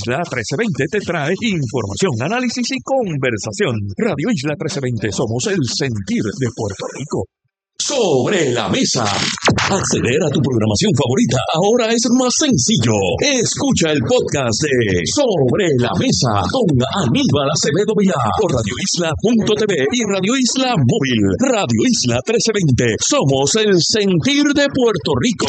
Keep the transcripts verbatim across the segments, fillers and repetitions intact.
Isla trece veinte te trae información, análisis y conversación. Radio Isla trece veinte, somos el sentir de Puerto Rico. Sobre la mesa. Acceder a tu programación favorita ahora es más sencillo. Escucha el podcast de Sobre la Mesa con Aníbal Acevedo Vilá por radio isla punto t v y Radio Isla Móvil. Radio Isla trece veinte. Somos el sentir de Puerto Rico.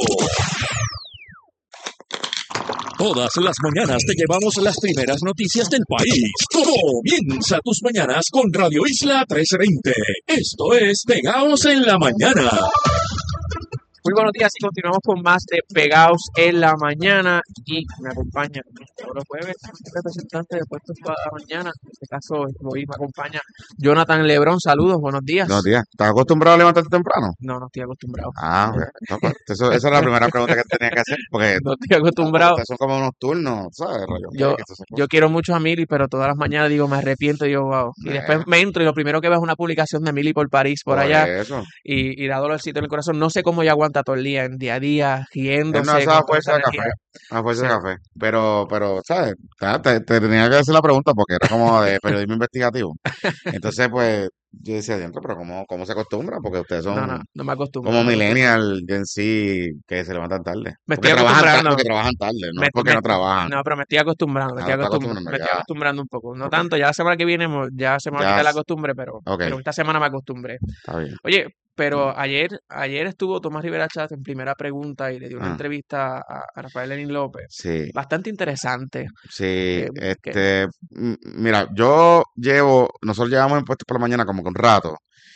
Todas las mañanas te llevamos las primeras noticias del país. Comienza tus mañanas con Radio Isla trece veinte. Esto es Pegaos en la Mañana. Muy buenos días y continuamos con más de Pegaos en la Mañana y me acompaña todos los jueves el representante de Puestos para la Mañana, en este caso hoy me acompaña Jonathan Lebrón. Saludos, buenos días. Buenos días. ¿Estás acostumbrado a levantarte temprano? No, no estoy acostumbrado. Ah, no, pues, eso, esa es la primera pregunta que tenía que hacer, porque no estoy acostumbrado. Ustedes son como unos turnos, ¿sabes? Yo, yo quiero mucho a Mili, pero todas las mañanas digo, me arrepiento y yo, wow. Y después me entro y lo primero que veo es una publicación de Mili por París, por, por allá, eso. y, y da dolorcito en el corazón. No sé cómo ella aguanta todo el día, en día a día, riéndose. No, esa fuerza de café, una fuerza sí. de café. Pero, pero, ¿sabes? Te, te, te tenía que hacer la pregunta porque era como de periodismo investigativo. Entonces, pues, yo decía adentro, pero ¿cómo, cómo se acostumbra? Porque ustedes son no, no, no me acostumbro, como no millennial en sí que se levantan tarde. Me porque, estoy trabajan acostumbrando. tarde, porque trabajan tarde, no me, es porque me, no trabajan. No, pero me estoy acostumbrando, me, ah, estoy, acostumbrando, me estoy acostumbrando un poco. No tanto, ya la semana que viene ya se me va a quitar la costumbre, pero, okay. pero esta semana me acostumbré. Está bien. Oye, pero ayer ayer estuvo Tomás Rivera Chatz en Primera Pregunta y le dio una ah. entrevista a, a Rafael Lenín López. Sí. Bastante interesante. Sí, eh, este, que... mira, yo llevo, nosotros llevamos en Puestos por la Mañana como que un rato.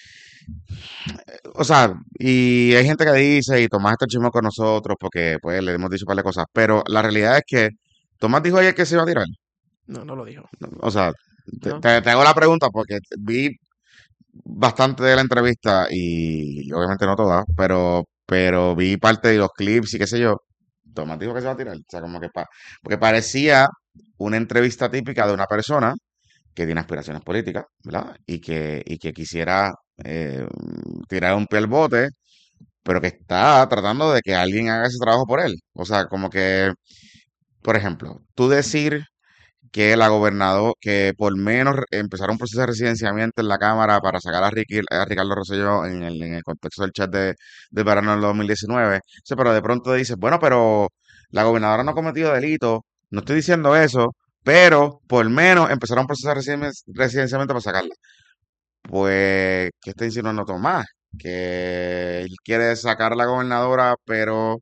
O sea, y hay gente que dice, y Tomás está chismo con nosotros porque pues le hemos dicho un par de cosas, pero la realidad es que Tomás dijo ayer que se iba a tirar. No, no lo dijo. O sea, ¿no? te, te hago la pregunta porque vi bastante de la entrevista y obviamente no toda, pero, pero vi parte de los clips y qué sé yo. Tomás dijo que se iba a tirar. O sea, como que pa, porque parecía una entrevista típica de una persona que tiene aspiraciones políticas, ¿verdad? Y que, y que quisiera eh, tirar un pie al bote, pero que está tratando de que alguien haga ese trabajo por él. O sea, como que, por ejemplo, tú decir que la gobernadora, que por menos empezar un proceso de residenciamiento en la Cámara para sacar a, Ricky, a Ricardo Rosselló en el, en el contexto del chat de, del verano del dos mil diecinueve, o sea, pero de pronto dices, bueno, pero la gobernadora no ha cometido delito, no estoy diciendo eso, pero por menos empezar un proceso de residenciamiento para sacarla. Pues, ¿qué está insinuando Tomás? Que él quiere sacar a la gobernadora, pero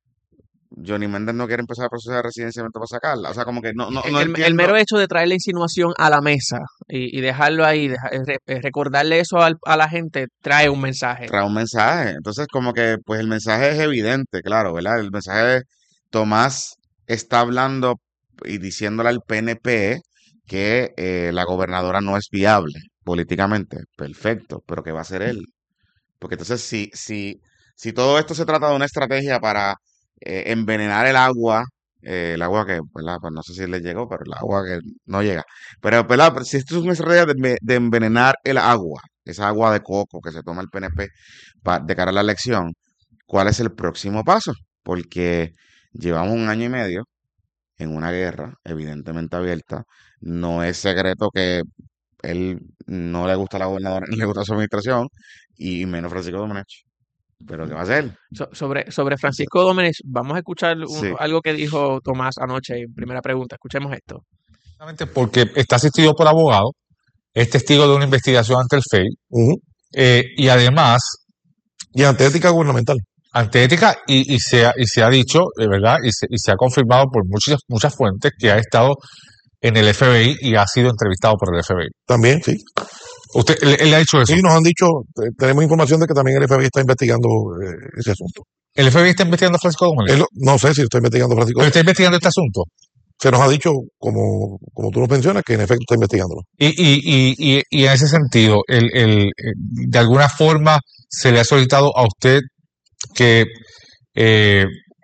Johnny Méndez no quiere empezar el proceso de residenciamiento para sacarla. O sea, como que no, no, no el, el mero hecho de traer la insinuación a la mesa y, y dejarlo ahí, dejar, recordarle eso a, a la gente, trae un mensaje. Trae un mensaje. Entonces, como que, pues el mensaje es evidente, claro, ¿verdad? El mensaje es, Tomás está hablando y diciéndole al P N P que eh, la gobernadora no es viable políticamente. Perfecto, pero ¿qué va a hacer él? Porque entonces, si, si, si todo esto se trata de una estrategia para Eh, envenenar el agua, eh, el agua que, ¿verdad? Pues no sé si le llegó, pero el agua que no llega. Pero, ¿verdad? Si esto es una estrategia de, de envenenar el agua, esa agua de coco que se toma el P N P pa, de cara a la elección, ¿cuál es el próximo paso? Porque llevamos un año y medio en una guerra, evidentemente abierta. No es secreto que él no le gusta a la gobernadora, ni le gusta su administración, y menos Francisco Domenech. ¿Pero qué va a hacer? So, sobre, sobre Francisco Domenech, vamos a escuchar un, sí. algo que dijo Tomás anoche en Primera Pregunta. Escuchemos esto. Porque está asistido por abogado, es testigo de una investigación ante el F E I, uh-huh. eh, y además... Y ante ética gubernamental. Ante ética, y, y, se, ha, y se ha dicho, de verdad, y se, y se ha confirmado por muchas, muchas fuentes que ha estado en el F B I y ha sido entrevistado por el F B I. También, sí. ¿Usted él, él le ha dicho eso? Sí, nos han dicho, tenemos información de que también el F B I está investigando eh, ese asunto. ¿El F B I está investigando a Francisco Domenech? No sé si está investigando a Francisco Domenech. ¿Pero está investigando este asunto? Se nos ha dicho, como, como tú lo mencionas, que en efecto está investigándolo. Y, y, y, y, y en ese sentido, el, el, de alguna forma se le ha solicitado a usted que eh,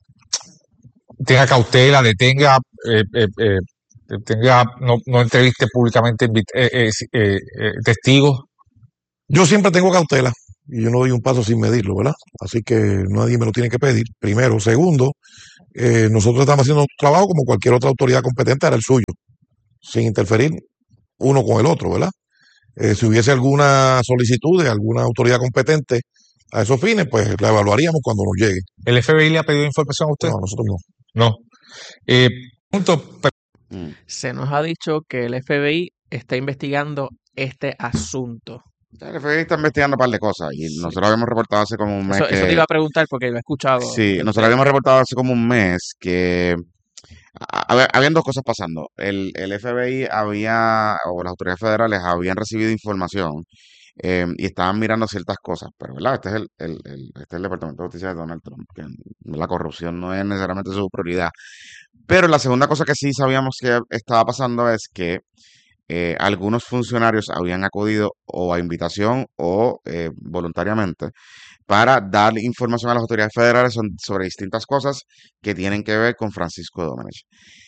tenga cautela, detenga, eh, eh, eh, tenga, no, no entreviste públicamente eh, eh, eh, eh, testigos. Yo siempre tengo cautela y yo no doy un paso sin medirlo, ¿verdad? Así que nadie me lo tiene que pedir, primero. Segundo, Eh, nosotros estamos haciendo un trabajo como cualquier otra autoridad competente hará el suyo, sin interferir uno con el otro, ¿verdad? Eh, si hubiese alguna solicitud de alguna autoridad competente a esos fines, pues la evaluaríamos cuando nos llegue. ¿El F B I le ha pedido información a usted? No, nosotros no. No. Eh, punto. Mm. Se nos ha dicho que el F B I está investigando este asunto. El F B I está investigando un par de cosas y Sí. nosotros habíamos reportado hace como un mes Eso, que... eso te iba a preguntar porque lo he escuchado. Sí, nosotros habíamos reportado hace como un mes que a- a- habían dos cosas pasando. El, el F B I había, o las autoridades federales habían recibido información eh, y estaban mirando ciertas cosas, pero ¿verdad? Este es el, el, el- este es el Departamento de Justicia de Donald Trump, que la corrupción no es necesariamente su prioridad. Pero la segunda cosa que sí sabíamos que estaba pasando es que eh, algunos funcionarios habían acudido o a invitación o eh, voluntariamente para dar información a las autoridades federales son- sobre distintas cosas que tienen que ver con Francisco Domenech.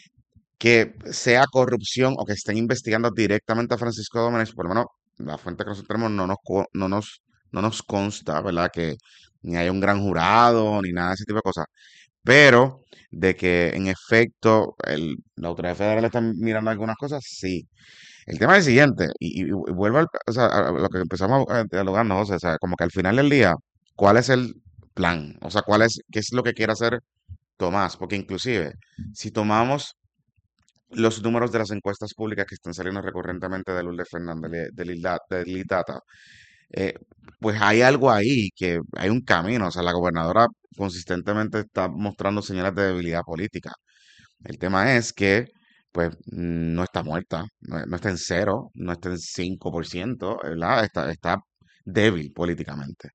Que sea corrupción o que estén investigando directamente a Francisco Domenech, por lo menos la fuente que nosotros tenemos no nos, co- no nos, no nos consta, ¿verdad? Que ni hay un gran jurado ni nada de ese tipo de cosas. Pero de que en efecto el, la autoridad federal está mirando algunas cosas, sí. El tema es el siguiente, y, y- y vuelvo al- o sea, a lo que empezamos a dialogar, ¿no? José? O sea, como que al final del día, ¿cuál es el plan? O sea, ¿cuál es, qué es lo que quiere hacer Tomás? Porque inclusive, si tomamos los números de las encuestas públicas que están saliendo recurrentemente de Lourdes Fernández, de, de Lil Dat- de Lil Data, eh, pues hay algo ahí, que hay un camino. O sea, la gobernadora consistentemente está mostrando señales de debilidad política. El tema es que, pues, no está muerta, no, no está en cero, no está en cinco por ciento, ¿verdad? Está, está débil políticamente.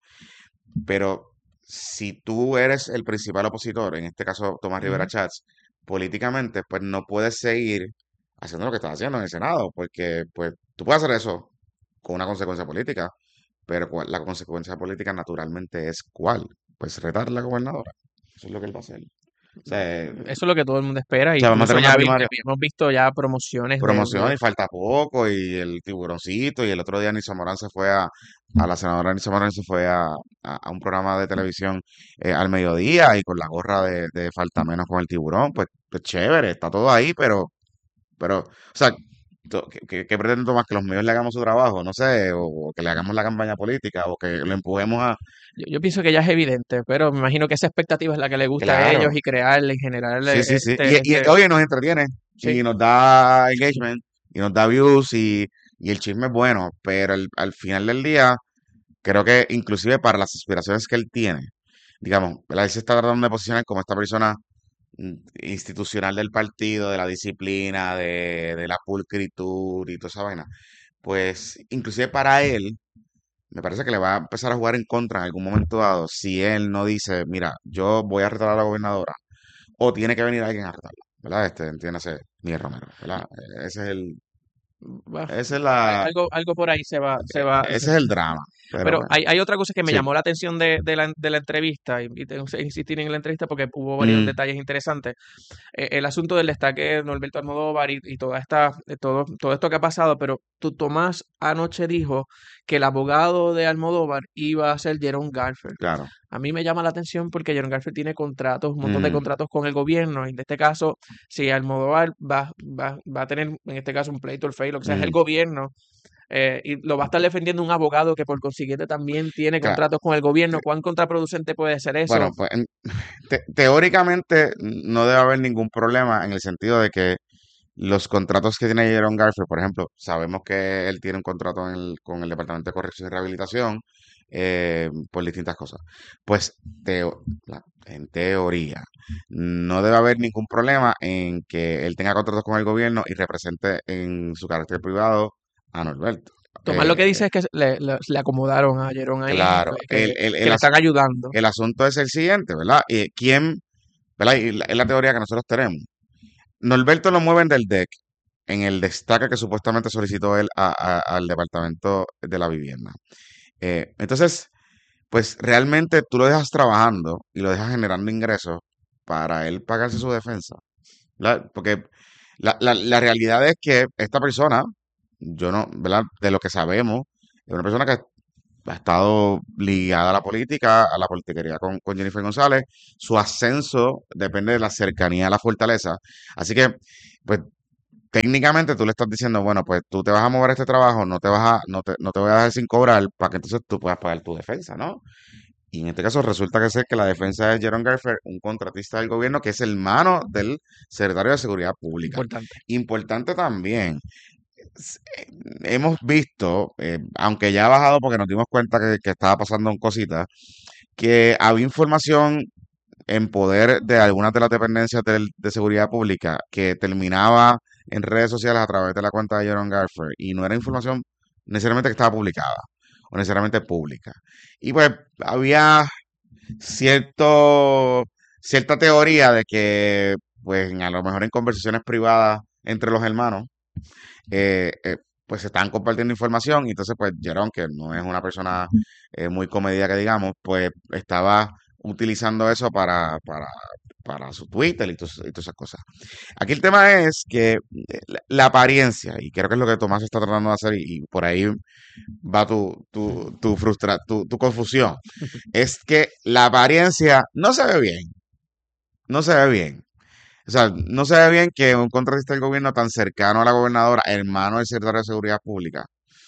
Pero si tú eres el principal opositor, en este caso Tomás Rivera Ujú. Chats, políticamente, pues no puedes seguir haciendo lo que estás haciendo en el Senado, porque, pues, tú puedes hacer eso con una consecuencia política, pero cuál- la consecuencia política naturalmente es ¿cuál? Pues retar a la gobernadora. Eso es lo que él va a hacer. O sea, eh, Eso es lo que todo el mundo espera. o sea, vamos a Incluso tener una ya vi- primaria, hemos visto ya promociones de, promoción de- y falta poco, y el tiburoncito, y el otro día Nisa Morán se fue a, a la senadora Nisa Morán se fue a, a- a un programa de televisión eh, al mediodía y con la gorra de, de falta menos con el tiburón, pues, pues chévere, está todo ahí, pero, pero, o sea, to- ¿qué, qué- qué pretende Tomás? Que los medios le hagamos su trabajo, no sé, o que le hagamos la campaña política, o que lo empujemos a, yo, yo pienso que ya es evidente, pero me imagino que esa expectativa es la que le gusta a ellos claro, y crearle y generarle sí, sí, sí, este, y, y este, oye, nos entretiene, sí. y nos da engagement, y nos da views, y, y el chisme es bueno, pero el- al final del día creo que inclusive para las aspiraciones que él tiene, digamos, ¿verdad? Él se está tratando de posicionar como esta persona mm, institucional del partido, de la disciplina, de, de la pulcritud y toda esa vaina. Pues inclusive para él, me parece que le va a empezar a jugar en contra en algún momento dado si él no dice, mira, yo voy a retar a la gobernadora, o tiene que venir alguien a retarla, ¿verdad? Este, entiéndase, Miguel Romero, ¿verdad? Eh, Ese es el, Bueno, esa es al- la, algo, algo por ahí se va, se va, ese es el drama, pero pero bueno, hay, hay otra cosa que me sí. llamó la atención de, de la, de la entrevista, y, y tengo que insistir en la entrevista porque hubo varios Mm, detalles interesantes. Eh, el asunto del destaque de Norberto Almodóvar y, y toda esta, eh, todo, todo esto que ha pasado, pero tú, Tomás anoche dijo que el abogado de Almodóvar iba a ser Jerome Garfield. claro. A mí me llama la atención porque Jerome Garfield tiene contratos, un montón de Mm, contratos con el gobierno, y en este caso, si Almodóvar va, va, va a tener, en este caso, un pleito, el fey, lo que sea, es el mm. gobierno, eh, y lo va a estar defendiendo un abogado que por consiguiente también tiene Claro, contratos con el gobierno. te- ¿Cuán contraproducente puede ser eso? bueno, pues en- te- teóricamente no debe haber ningún problema en el sentido de que los contratos que tiene Jaron Garfield, por ejemplo, sabemos que él tiene un contrato en el- con el Departamento de Corrección y Rehabilitación eh, por distintas cosas. Pues teo- la- en teoría no debe haber ningún problema en que él tenga contratos con el gobierno y represente en su carácter privado a Norberto. Tomás lo que Eh, dice es que le, le- le acomodaron a Jerome ahí, claro, que, el, el, que el le as- están ayudando. el asunto es el siguiente, ¿verdad? Y ¿quién, ¿verdad? Y la- es la teoría que nosotros tenemos. Norberto lo mueven del D E C en el destaque que supuestamente solicitó él a- a- al Departamento de la Vivienda. Eh, entonces, pues realmente tú lo dejas trabajando y lo dejas generando ingresos para él pagarse su defensa, ¿verdad? Porque la, la- la realidad es que esta persona, yo no, ¿verdad? De lo que sabemos, es una persona que ha estado ligada a la política, a la politiquería con, con Jennifer González. Su ascenso depende de la cercanía a la fortaleza. Así que, pues, técnicamente tú le estás diciendo, bueno, pues tú te vas a mover a este trabajo, no te vas a, no te, no te voy a dejar sin cobrar para que entonces tú puedas pagar tu defensa, ¿no? Y en este caso resulta que ser que la defensa es Jerome Garfer, un contratista del gobierno que es hermano del secretario de Seguridad Pública. Importante. Importante también, s- eh, hemos visto, eh, aunque ya ha bajado porque nos dimos cuenta que, que estaba pasando en cositas, que había información en poder de algunas de las dependencias del- de seguridad pública que terminaba en redes sociales a través de la cuenta de Jerome Garfer y no era información necesariamente que estaba publicada o necesariamente pública. Y pues había cierto, cierta teoría de que, pues, a lo mejor en conversaciones privadas entre los hermanos, eh, eh, pues se están compartiendo información y entonces, pues, Jerón, que no es una persona eh, muy comedida que digamos, pues estaba utilizando eso para, para, para su Twitter y, tos- y todas esas cosas. Aquí el tema es que eh, la, la apariencia, y creo que es lo que Tomás está tratando de hacer, y, y por ahí va tu, tu, tu, frustra, tu, tu confusión, es que la apariencia no se ve bien, no se ve bien. O sea, no se ve bien que un contratista del gobierno tan cercano a la gobernadora, hermano del secretario de Seguridad Pública,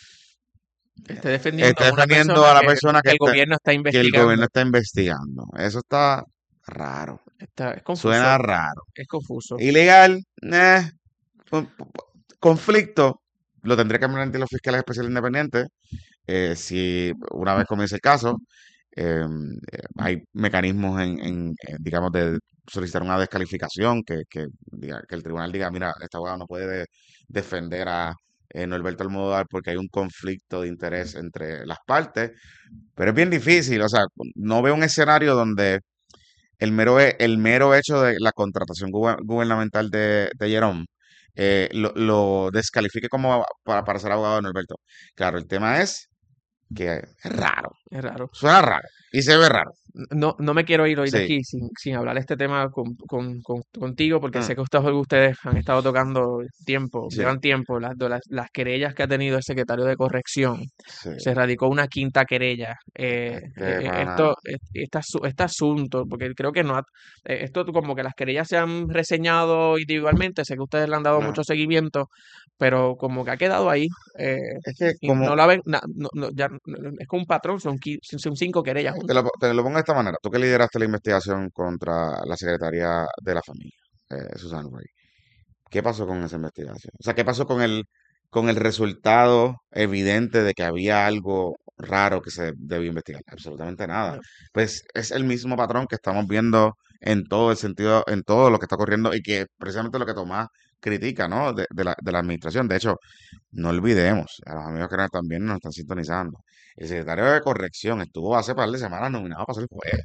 Esté defendiendo esté a una defendiendo persona a la que, persona que, que el está- gobierno está que el investigando. gobierno está investigando. Eso está raro. Está, es Suena confuso. raro. Es confuso. Ilegal, eh, con- conflicto, lo tendría que ante los fiscales especiales independientes. Eh, si una vez comience el caso, eh, eh, hay mecanismos en, en, eh, digamos, de solicitar una descalificación, que, que, diga- que el tribunal diga, mira, esta abogado no puede de- defender a eh, Norberto Almodóvar porque hay un conflicto de interés entre las partes, pero es bien difícil, o sea, no veo un escenario donde el mero, he- el mero hecho de la contratación guber- gubernamental de, de Jerome eh, lo, lo descalifique como para, para ser abogado de Norberto. Claro, el tema es que es raro, Es raro. suena raro y se ve raro. No, no me quiero ir hoy de Sí. aquí sin, sin hablar este tema con, con- con- contigo, porque Mm, sé que ustedes, ustedes han estado tocando tiempo, sí, llevan tiempo, las, las, las querellas que ha tenido el secretario de Corrección. sí. Se radicó una quinta querella. Eh, Este eh, pana, esto, es- este, asu- este asunto, porque creo que no ha, eh, esto como que las querellas se han reseñado individualmente, sé que ustedes le han dado no, mucho seguimiento, pero como que ha quedado ahí. eh, es que y no como, la ven, na- no, no, ya, no- no- es como un patrón, son, qui- son cinco querellas te juntas. lo, te lo pongo de esta manera, tú que lideraste la investigación contra la Secretaría de la Familia, eh, Susan Rey, ¿qué pasó con esa investigación? O sea, ¿qué pasó con el, con el resultado evidente de que había algo raro que se debía investigar? Absolutamente nada. No. Pues es el mismo patrón que estamos viendo en todo el sentido, en todo lo que está ocurriendo y que precisamente lo que Tomás critica, ¿no? De, de la, de la administración. De hecho, no olvidemos, a los amigos que nos- también nos están sintonizando, el secretario de Corrección estuvo hace par de semanas nominado para ser juez.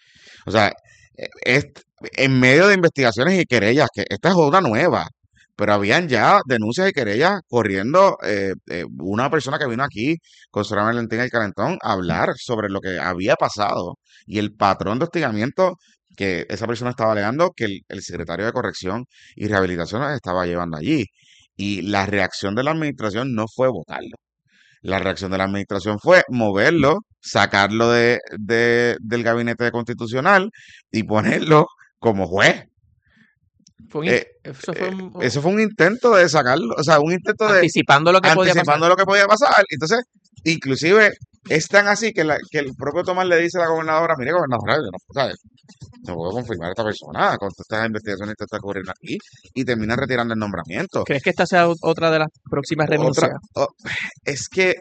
O sea, eh, es, en medio de investigaciones y querellas, que esta es una nueva, pero habían ya denuncias y querellas corriendo. Eh, eh, una persona que vino aquí con Sora Valentín el Calentón a hablar sobre lo que había pasado y el patrón de hostigamiento que esa persona estaba alegando que el, el secretario de Corrección y Rehabilitación estaba llevando allí. Y la reacción de la administración no fue votarlo. La reacción de la administración fue moverlo, sacarlo de, de- del gabinete constitucional y ponerlo como juez. Fue un in- Eh, eso fue eh, un- eso fue un intento de sacarlo, o sea, un intento de anticipando lo que podía pasar. anticipando lo que podía pasar. Entonces, inclusive es tan así que, la- que el propio Tomás le dice a la gobernadora, mire, gobernadora, yo no, ¿sabes? No puedo confirmar a esta persona con todas estas investigaciones que está ocurriendo aquí y termina retirando el nombramiento. ¿Crees que esta sea ot- otra de las próximas Otra, renuncias? o- es que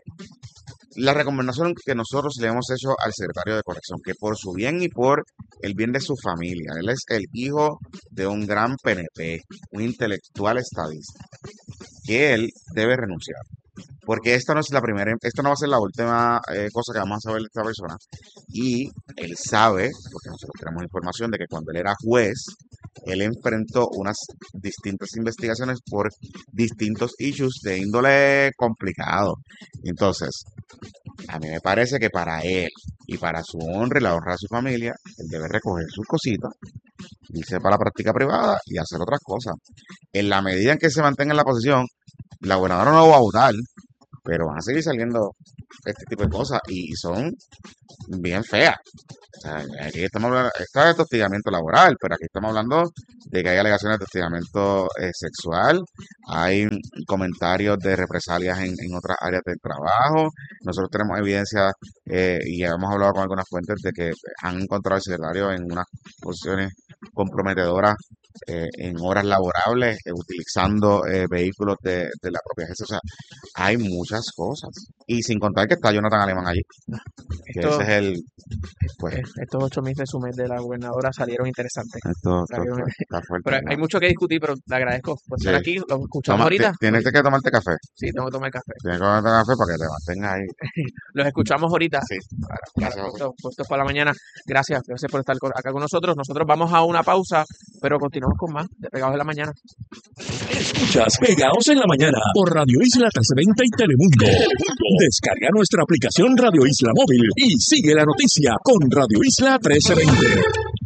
la recomendación que nosotros le hemos hecho al secretario de Corrección, que por su bien y por el bien de su familia, él es el hijo de un gran P N P, un intelectual estadista, que él debe renunciar. Porque esta no es la primera, esto no va a ser la última eh, cosa que vamos a saber de esta persona. Y él sabe, porque nosotros tenemos información de que cuando él era juez, él enfrentó unas distintas investigaciones por distintos issues de índole complicado. Entonces, a mí me parece que para él y para su honra y la honra de su familia, él debe recoger sus cositas, irse para la práctica privada y hacer otras cosas. En la medida en que se mantenga en la posición, la gobernadora no lo va a votar, pero van a seguir saliendo este tipo de cosas y son bien feas. O sea, aquí estamos hablando, está de hostigamiento laboral, pero aquí estamos hablando de que hay alegaciones de hostigamiento eh, sexual, hay comentarios de represalias en, en otras áreas del trabajo. Nosotros tenemos evidencia eh, y hemos hablado con algunas fuentes de que han encontrado al secretario en unas posiciones comprometedoras eh, en horas laborables, eh, utilizando eh, vehículos de, de la propia agencia. O sea, hay muchas cosas. Y sin contar que está Jonathan Alemán allí. Que Esto- ese es el... Pues, Eh, Estos ocho mil resúmenes de la gobernadora salieron interesantes. esto, esto Salieron- está, está fuerte. Pero hay ¿no? mucho que discutir, pero te agradezco por estar Sí. aquí. Lo escuchamos Toma- ahorita. ti- Tienes que tomarte café. Sí, tengo que tomar café. Tienes que tomarte café para que te mantengas ahí. Los escuchamos ahorita. Sí. Para, Gracias, José. puestos, puestos para la mañana. Gracias, gracias por estar con- acá con nosotros. Nosotros vamos a una pausa, pero continuamos con más de Pegados en la Mañana. Escuchas Pegados en la Mañana por Radio Isla trescientos veinte y Telemundo. Descarga nuestra aplicación Radio Isla Móvil y sigue la noticia con Radio Isla trescientos veinte.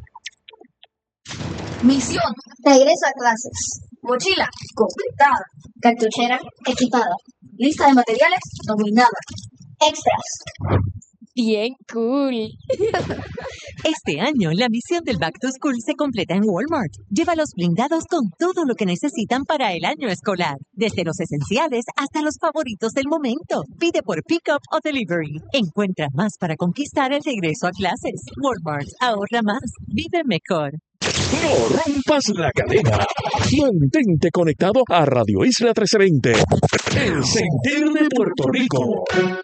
Misión. Regreso a clases. Mochila completada. Cartuchera equipada. Lista de materiales dominada. Extras. Bien cool. Este año, la misión del Back to School se completa en Walmart. Llévalos blindados con todo lo que necesitan para el año escolar. Desde los esenciales hasta los favoritos del momento. Pide por pick-up o delivery. Encuentra más para conquistar el regreso a clases. Walmart, ahorra más. Vive mejor. No rompas la cadena. Mantente conectado a Radio Isla trescientos veinte. El sentir de Puerto Rico.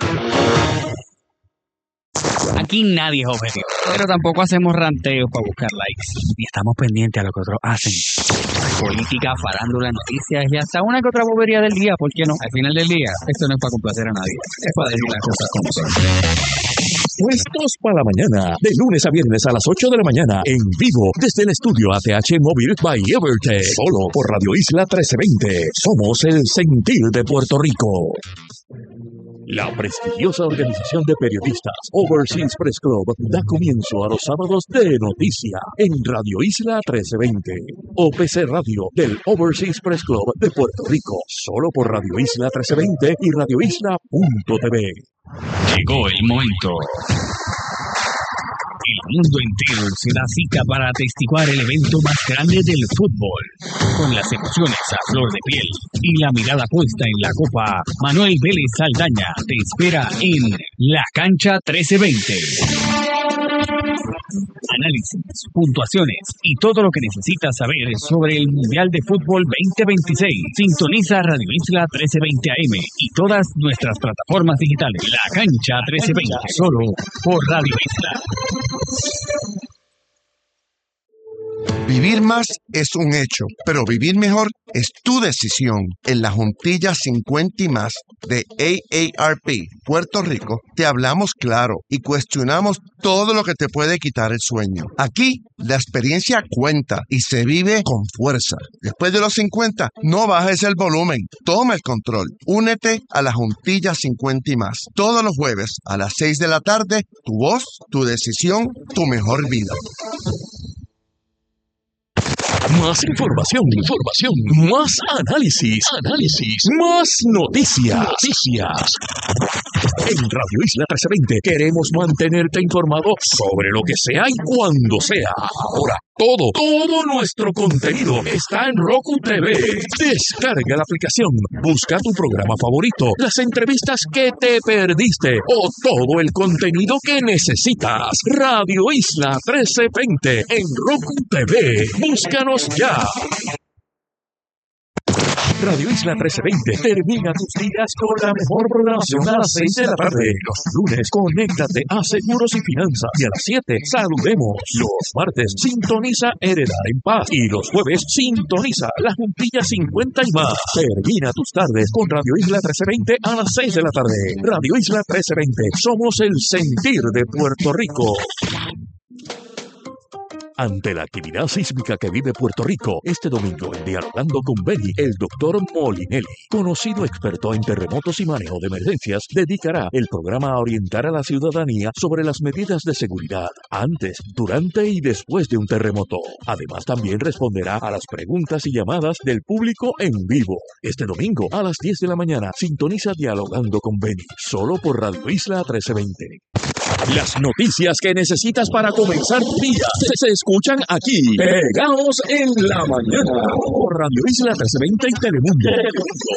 Aquí nadie es objetivo, pero tampoco hacemos ranteos para buscar likes. Ni estamos pendientes a lo que otros hacen. Política, farándula, noticias y hasta una que otra bobería del día, ¿por qué no? Al final del día, esto no es para complacer a nadie, es para decir las cosas como son. Puestos para la mañana, de lunes a viernes a las ocho de la mañana, en vivo, desde el estudio A T H Móvil by Evertech, solo por Radio Isla trescientos veinte. Somos el sentir de Puerto Rico. La prestigiosa organización de periodistas Overseas Press Club da comienzo a los sábados de noticia en Radio Isla trescientos veinte. O P C Radio del Overseas Press Club de Puerto Rico, solo por Radio Isla trescientos veinte y radio isla punto t v. Llegó el momento. El mundo entero se da cita para atestiguar el evento más grande del fútbol. Con las emociones a flor de piel y la mirada puesta en la copa, Manuel Vélez Saldaña te espera en La Cancha trece veinte. Análisis, puntuaciones y todo lo que necesitas saber sobre el Mundial de Fútbol veinte veintiséis. Sintoniza Radio Isla trece veinte A M y todas nuestras plataformas digitales. La Cancha trece veinte, solo por Radio Isla. Vivir más es un hecho, pero vivir mejor es tu decisión. En la Juntilla cincuenta y más de A A R P Puerto Rico te hablamos claro y cuestionamos todo lo que te puede quitar el sueño. Aquí la experiencia cuenta y se vive con fuerza. Después de los cincuenta, no bajes el volumen, toma el control. Únete a la Juntilla cincuenta y más. Todos los jueves a las seis de la tarde, tu voz, tu decisión, tu mejor vida. Más información, información, más análisis, análisis, más noticias, noticias. En Radio Isla trescientos veinte queremos mantenerte informado sobre lo que sea y cuando sea. Ahora, todo, todo nuestro contenido está en Roku T V. Descarga la aplicación, busca tu programa favorito, las entrevistas que te perdiste o todo el contenido que necesitas. Radio Isla trescientos veinte en Roku T V. Búscanos ya. Radio Isla trescientos veinte termina tus días con la mejor programación a las seis de la tarde. Los lunes, conéctate a Seguros y Finanzas. Y a las siete, saludemos. Los martes, sintoniza Heredar en Paz. Y los jueves, sintoniza La Juntilla cincuenta y más. Termina tus tardes con Radio Isla trescientos veinte a las seis de la tarde. Radio Isla trescientos veinte. Somos el sentir de Puerto Rico. Ante la actividad sísmica que vive Puerto Rico, este domingo en Dialogando con Benny, el doctor Molinelli, conocido experto en terremotos y manejo de emergencias, dedicará el programa a orientar a la ciudadanía sobre las medidas de seguridad antes, durante y después de un terremoto. Además, también responderá a las preguntas y llamadas del público en vivo. Este domingo a las diez de la mañana, sintoniza Dialogando con Benny, solo por Radio Isla trece veinte. Las noticias que necesitas para comenzar tu día se, se escuchan aquí. Pegados en la mañana por Radio Isla trece veinte y Telemundo.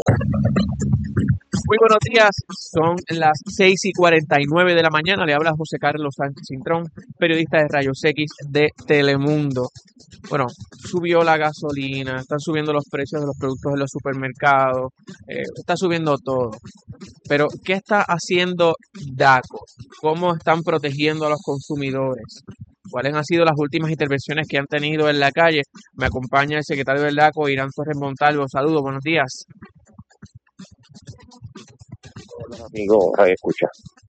Muy buenos días, son las seis y cuarenta y nueve de la mañana. Le habla José Carlos Sánchez Cintrón, periodista de Rayos X de Telemundo. Bueno, subió la gasolina, están subiendo los precios de los productos en los supermercados, eh, está subiendo todo. Pero, ¿qué está haciendo DACO? ¿Cómo están protegiendo a los consumidores? ¿Cuáles han sido las últimas intervenciones que han tenido en la calle? Me acompaña el secretario del DACO, Irán Torres Montalvo. Saludos, buenos días. Hola, amigo, Radio Escucha.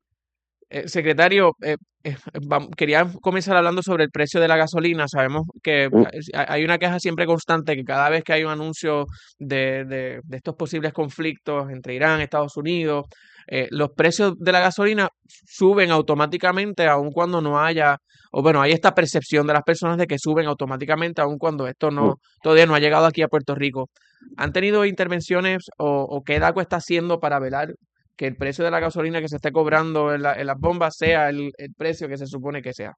Eh, secretario, eh, eh, vam- quería comenzar hablando sobre el precio de la gasolina. Sabemos que Mm, eh, hay una queja siempre constante que cada vez que hay un anuncio de, de- de estos posibles conflictos entre Irán y Estados Unidos, eh, los precios de la gasolina suben automáticamente aun cuando no haya, o bueno, hay esta percepción de las personas de que suben automáticamente aun cuando esto mm. no todavía no ha llegado aquí a Puerto Rico. ¿Han tenido intervenciones o, o qué DACO está haciendo para velar que el precio de la gasolina que se esté cobrando en, la- en las bombas sea el, el precio que se supone que sea?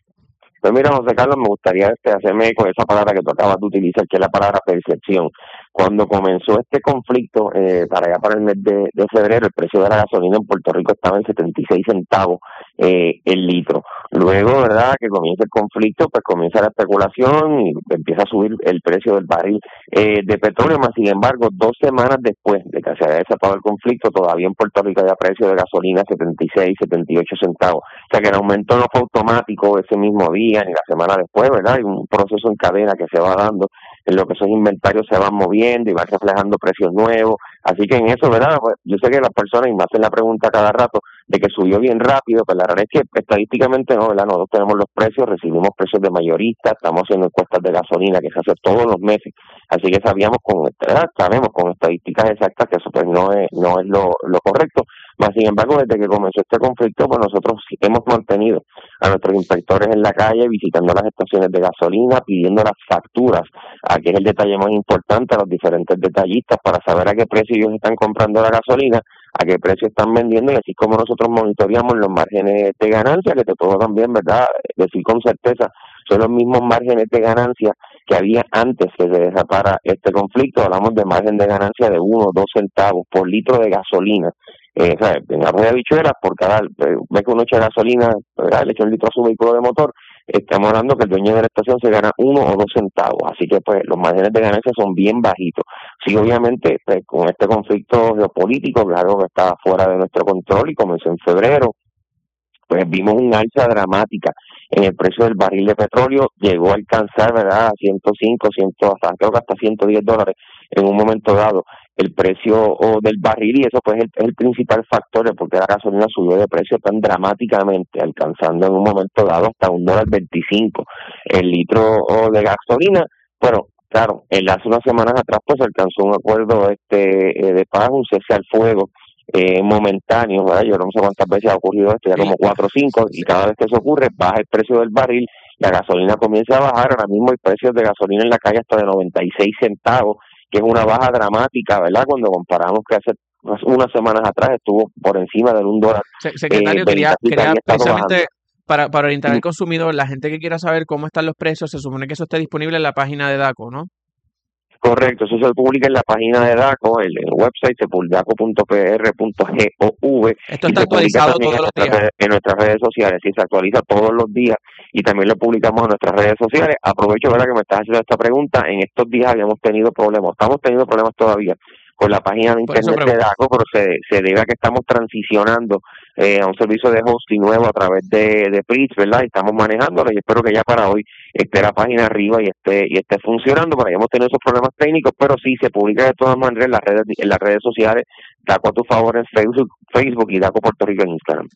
Pues mira, José Carlos, me gustaría este, hacerme con esa palabra que tú acabas de utilizar, que es la palabra percepción. Cuando comenzó este conflicto, eh, para allá para el mes de, de febrero, el precio de la gasolina en Puerto Rico estaba en setenta y seis centavos eh, el litro. Luego, ¿verdad?, que comienza el conflicto, pues comienza la especulación y empieza a subir el precio del barril eh, de petróleo. Más sin embargo, dos semanas después de que se haya desatado el conflicto, todavía en Puerto Rico había precio de gasolina setenta y seis, setenta y ocho centavos. O sea que el aumento no fue automático ese mismo día ni la semana después, ¿verdad? Hay un proceso en cadena que se va dando, en lo que esos inventarios se van moviendo y van reflejando precios nuevos. Así que en eso, ¿verdad? Pues yo sé que las personas, y me hacen la pregunta cada rato, de que subió bien rápido, pero la realidad es que estadísticamente no, ¿verdad? Nosotros tenemos los precios, recibimos precios de mayoristas, estamos haciendo encuestas de gasolina que se hace todos los meses, así que sabíamos con, ¿verdad? Sabemos con estadísticas exactas que eso pues no es, no es lo, lo correcto. Más sin embargo, desde que comenzó este conflicto, pues nosotros sí hemos mantenido a nuestros inspectores en la calle, visitando las estaciones de gasolina, pidiendo las facturas, a que es el detalle más importante, a los diferentes detallistas para saber a qué precio ellos están comprando la gasolina, a qué precio están vendiendo, y así como nosotros monitoreamos los márgenes de ganancia, que te puedo también, ¿verdad?, decir con certeza, son los mismos márgenes de ganancia que había antes que se desatara este conflicto. Hablamos de margen de ganancia de uno o dos centavos por litro de gasolina. Eh, o sea, en arroz de habichuelas, por cada eh, vez que uno echa gasolina, ¿verdad?, le echa un litro a su vehículo de motor, estamos hablando que el dueño de la estación se gana uno o dos centavos. Así que pues los márgenes de ganancia son bien bajitos. Sí, obviamente, pues, con este conflicto geopolítico, que es algo que está fuera de nuestro control y comenzó en febrero, pues vimos un alza dramática en el precio del barril de petróleo. Llegó a alcanzar, ¿verdad?, a ciento cinco, cien, hasta, creo que hasta ciento diez dólares en un momento dado el precio oh, del barril, y eso pues es el, es el principal factor de por qué la gasolina subió de precio tan dramáticamente, alcanzando en un momento dado hasta un dólar veinticinco el litro oh, de gasolina. Bueno, claro, en hace unas semanas atrás pues se alcanzó un acuerdo este eh, de paz, un cese al fuego eh, momentáneo, ¿verdad? Yo no sé cuántas veces ha ocurrido esto, ya como cuatro o cinco, y cada vez que eso ocurre baja el precio del barril, la gasolina comienza a bajar. Ahora mismo hay precios de gasolina en la calle hasta de noventa y seis centavos, que es una baja dramática, ¿verdad? Cuando comparamos que hace unas semanas atrás estuvo por encima del un dólar. Se- Secretario, eh, quería, veinte, quería había estado bajando. precisamente para, para orientar al consumidor, la gente que quiera saber cómo están los precios, se supone que eso esté disponible en la página de DACO, ¿no? Correcto, eso se publica en la página de DACO, el, el website daco punto p r punto gov, Esto y está se publica actualizado también todos en los nuestras, días. redes, en nuestras redes sociales. Sí, se actualiza todos los días y también lo publicamos en nuestras redes sociales. Aprovecho, ¿verdad?, que me estás haciendo esta pregunta. En estos días habíamos tenido problemas, estamos teniendo problemas todavía con la página de Por eso internet de pregunto. DACO, pero se, se debe a que estamos transicionando eh, a un servicio de hosting nuevo a través de, de Pritz, ¿verdad? Y estamos manejándolo, y espero que ya para hoy esté la página arriba y esté y esté funcionando, porque hayamos tenido esos problemas técnicos, pero sí se publica de todas maneras en las redes en las redes sociales, DACO a tu favor en Facebook, Facebook y DACO Puerto Rico en Instagram.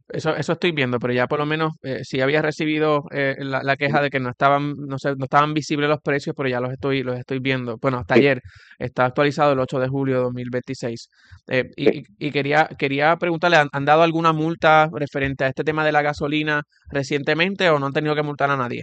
Eso, eso estoy viendo, pero ya por lo menos eh, sí había recibido eh, la, la queja de que no estaban, no sé, no estaban visibles los precios, pero ya los estoy, los estoy viendo. Bueno, hasta Sí, ayer está actualizado el ocho de julio de dos mil veintiséis. Eh, sí. y, y- y quería, quería preguntarle, ¿han, han dado alguna multa referente a este tema de la gasolina recientemente o no han tenido que multar a nadie?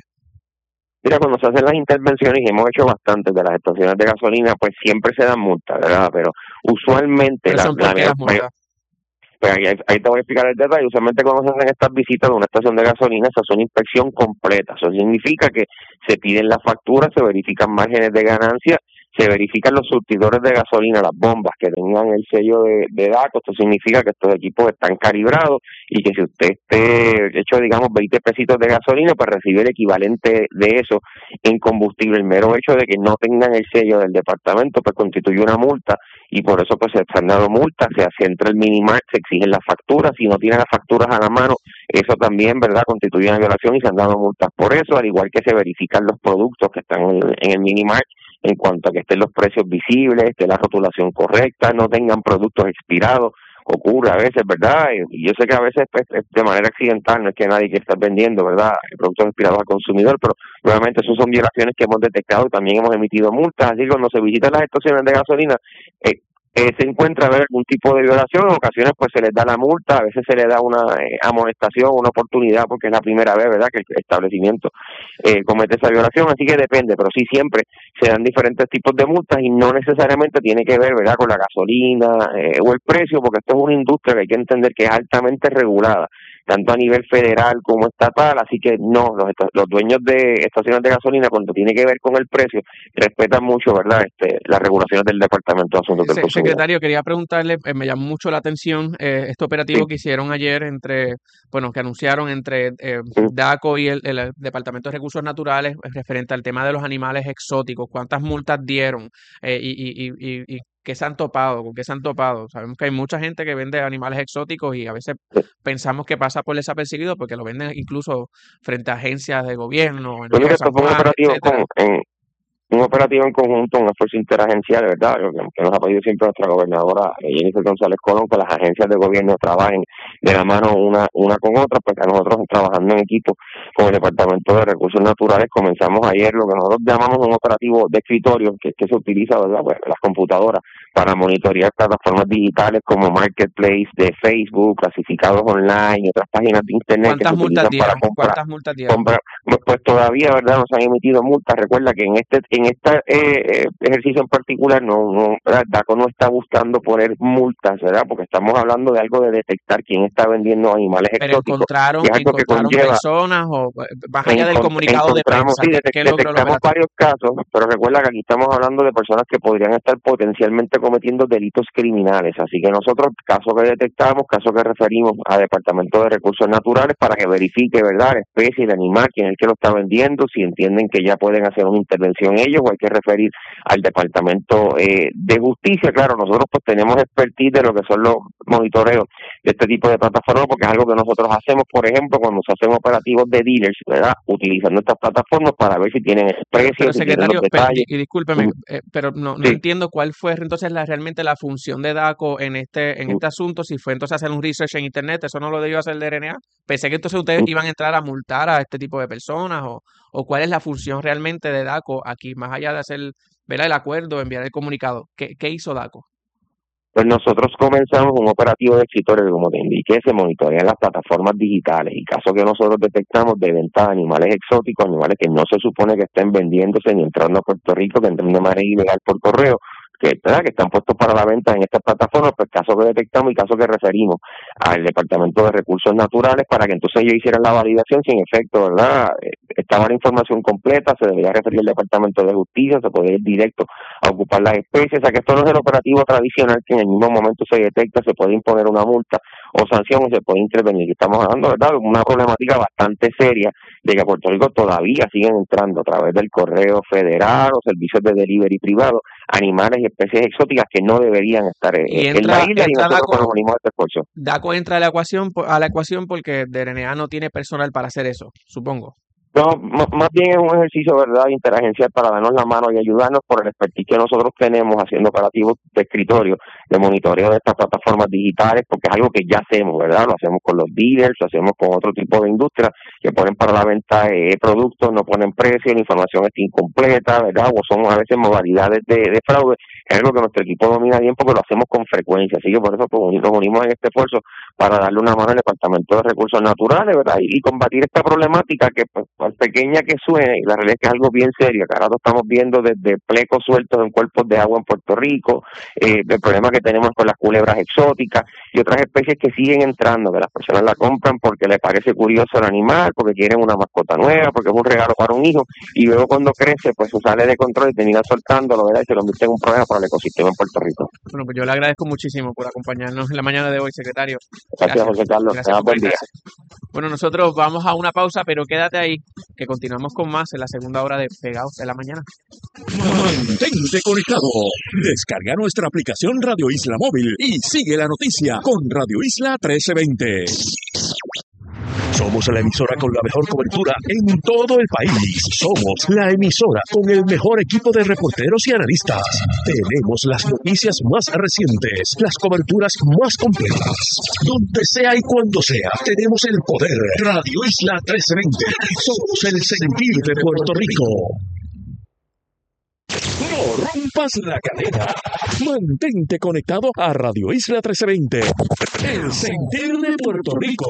Mira, cuando se hacen las intervenciones, y hemos hecho bastantes de las estaciones de gasolina, pues siempre se dan multas, ¿verdad? Pero usualmente ¿Pero la, son la por qué mayor- las multas? pues ahí, ahí te voy a explicar el detalle. Usualmente cuando se hacen estas visitas de una estación de gasolina, se hace una inspección completa. Eso significa que se piden las facturas, se verifican márgenes de ganancia, se verifican los surtidores de gasolina, las bombas que tengan el sello de, de DACO. Esto significa que estos equipos están calibrados y que si usted esté hecho, digamos, veinte pesitos de gasolina, pues recibe el equivalente de eso en combustible. El mero hecho de que no tengan el sello del departamento, pues constituye una multa y por eso pues se han dado multas, se hace entre el Minimart, se exigen las facturas, si no tienen las facturas a la mano, eso también, ¿verdad?, constituye una violación y se han dado multas por eso, al igual que se verifican los productos que están en, en el Minimart en cuanto a que estén los precios visibles, que la rotulación correcta, no tengan productos expirados. Ocurre a veces, ¿verdad? Y yo sé que a veces pues, de manera accidental, no es que nadie que está vendiendo, ¿verdad?, productos expirados al consumidor, pero nuevamente eso son violaciones que hemos detectado y también hemos emitido multas. Así que cuando se visitan las estaciones de gasolina, eh, eh, se encuentra a ver algún tipo de violación, en ocasiones pues se les da la multa, a veces se les da una eh, amonestación, una oportunidad, porque es la primera vez, ¿verdad?, que el establecimiento eh, comete esa violación, así que depende, pero sí siempre se dan diferentes tipos de multas y no necesariamente tiene que ver, ¿verdad?, con la gasolina eh, o el precio, porque esto es una industria que hay que entender que es altamente regulada, tanto a nivel federal como estatal, así que no, los, los dueños de estaciones de gasolina, cuando tiene que ver con el precio, respetan mucho, ¿verdad?, este, las regulaciones del Departamento de Asuntos del Se- Consumidor. secretario, quería preguntarle, eh, me llamó mucho la atención eh, este operativo Sí. que hicieron ayer entre, bueno, que anunciaron entre eh, Mm. DACO y el, el Departamento de Recursos Naturales eh, referente al tema de los animales exóticos. ¿Cuántas multas dieron? Eh, y, y, y, y, y qué se han topado? ¿Con qué se han topado? Sabemos que hay mucha gente que vende animales exóticos y a veces Sí. pensamos que pasa por desapercibido porque lo venden incluso frente a agencias de gobierno, en Pues Viejo mira, San esto fue un Juan, operativo etcétera. con, en, un operativo en conjunto, un esfuerzo interagencial, ¿verdad?, que, que nos ha pedido siempre nuestra gobernadora eh, Jennifer González Colón, que las agencias de gobierno trabajen de la mano una una con otra, pues a nosotros trabajando en equipo con el Departamento de Recursos Naturales comenzamos ayer lo que nosotros llamamos un operativo de escritorio, que, que se utiliza, ¿verdad?, pues, las computadoras para monitorear plataformas digitales como Marketplace de Facebook, clasificados online y otras páginas de internet que ¿Cuántas se multas utilizan para dieron? comprar. ¿Cuántas multas dieron? comprar pues todavía, ¿verdad?, nos han emitido multas. Recuerda que en este en este eh, ejercicio en particular no, no ¿verdad?, DACO no está buscando poner multas, ¿verdad?, porque estamos hablando de algo de detectar quién está vendiendo animales Pero exóticos, encontraron, y es algo que encontraron conlleva personas o eh, más allá del Encont- comunicado de encontramos, prensa, sí, ¿qué, detec- qué logró el detectamos operativo? varios casos, pero recuerda que aquí estamos hablando de personas que podrían estar potencialmente cometiendo delitos criminales, así que nosotros, caso que detectamos, caso que referimos a Departamento de Recursos Naturales para que verifique, ¿verdad?, la especie, el animal, quién es el que lo está vendiendo, si entienden que ya pueden hacer una intervención ellos o hay que referir al Departamento eh, de Justicia. Claro, nosotros pues tenemos expertise de lo que son los monitoreos de este tipo de plataformas, porque es algo que nosotros hacemos, por ejemplo, cuando se hacen operativos de dealers, ¿verdad?, utilizando estas plataformas para ver si tienen el Pero, precio, pero si tienen los secretario, pe- detalles. di- y discúlpeme, Mm, eh, pero no, no Sí, entiendo cuál fue entonces la, realmente la función de DACO en este, en mm, este asunto, si fue entonces hacer un research en internet, eso no lo debió hacer el D R N A. Pensé que entonces ustedes mm. iban a entrar a multar a este tipo de personas o, o cuál es la función realmente de DACO aquí, más allá de hacer, ¿verdad?, el acuerdo, enviar el comunicado. ¿Qué, qué hizo DACO? Pues nosotros comenzamos un operativo de escritorio que, como te indiqué, se monitorean las plataformas digitales y caso que nosotros detectamos de venta de animales exóticos, animales que no se supone que estén vendiéndose ni entrando a Puerto Rico, que entren de manera ilegal por correo, que, ¿verdad?, que están puestos para la venta en estas plataformas, pues caso que detectamos y caso que referimos al Departamento de Recursos Naturales para que entonces ellos hicieran la validación si en efecto, ¿verdad?, eh, estaba la información completa, se debería referir al Departamento de Justicia, se podía ir directo a ocupar las especies, o sea que esto no es el operativo tradicional que en el mismo momento se detecta, se puede imponer una multa o sanción o se puede intervenir. Estamos hablando, ¿verdad?, de una problemática bastante seria de que a Puerto Rico todavía siguen entrando a través del correo federal o servicios de delivery privado animales y especies exóticas que no deberían estar eh, Y en la entra, isla y entra nosotros DACO, nos unimos a este esfuerzo. DACO entra a la ecuación, po- a la ecuación porque D R N A no tiene personal para hacer eso, supongo. No, m- más bien es un ejercicio, ¿verdad?, interagencial para darnos la mano y ayudarnos por el expertise que nosotros tenemos haciendo operativos de escritorio, de monitoreo de estas plataformas digitales, porque es algo que ya hacemos, ¿verdad? Lo hacemos con los dealers, lo hacemos con otro tipo de industria que ponen para la venta eh, productos, no ponen precio, la información está incompleta, ¿verdad? O son a veces modalidades de, de fraude. Es algo que nuestro equipo domina bien porque lo hacemos con frecuencia, así que por eso pues, uni- nos unimos en este esfuerzo para darle una mano al Departamento de Recursos Naturales, ¿verdad? Y, y combatir esta problemática que, pues, por pequeña que suene, y la realidad es que es algo bien serio, que ahora lo estamos viendo desde plecos sueltos en cuerpos de agua en Puerto Rico, eh, el problema que tenemos con las culebras exóticas y otras especies que siguen entrando, que las personas la compran porque les parece curioso el animal, porque quieren una mascota nueva, porque es un regalo para un hijo, y luego cuando crece, pues se sale de control y termina soltándolo, ¿verdad? Y se convierte en un problema para el ecosistema en Puerto Rico. Bueno, pues yo le agradezco muchísimo por acompañarnos en la mañana de hoy, secretario. Gracias, José Carlos. Gracias Tenga por buen día. conectarse. Bueno, nosotros vamos a una pausa, pero quédate ahí, que continuamos con más en la segunda hora de Pegados de la Mañana. Mantente conectado. Descarga nuestra aplicación Radio Isla Móvil y sigue la noticia con Radio Isla trece veinte. Somos la emisora con la mejor cobertura en todo el país. Somos la emisora con el mejor equipo de reporteros y analistas. Tenemos las noticias más recientes, las coberturas más completas. Donde sea y cuando sea, tenemos el poder. Radio Isla trece veinte. Somos el sentir de Puerto Rico. No rompas la cadena. Mantente conectado a Radio Isla trece veinte. El sentir de Puerto Rico.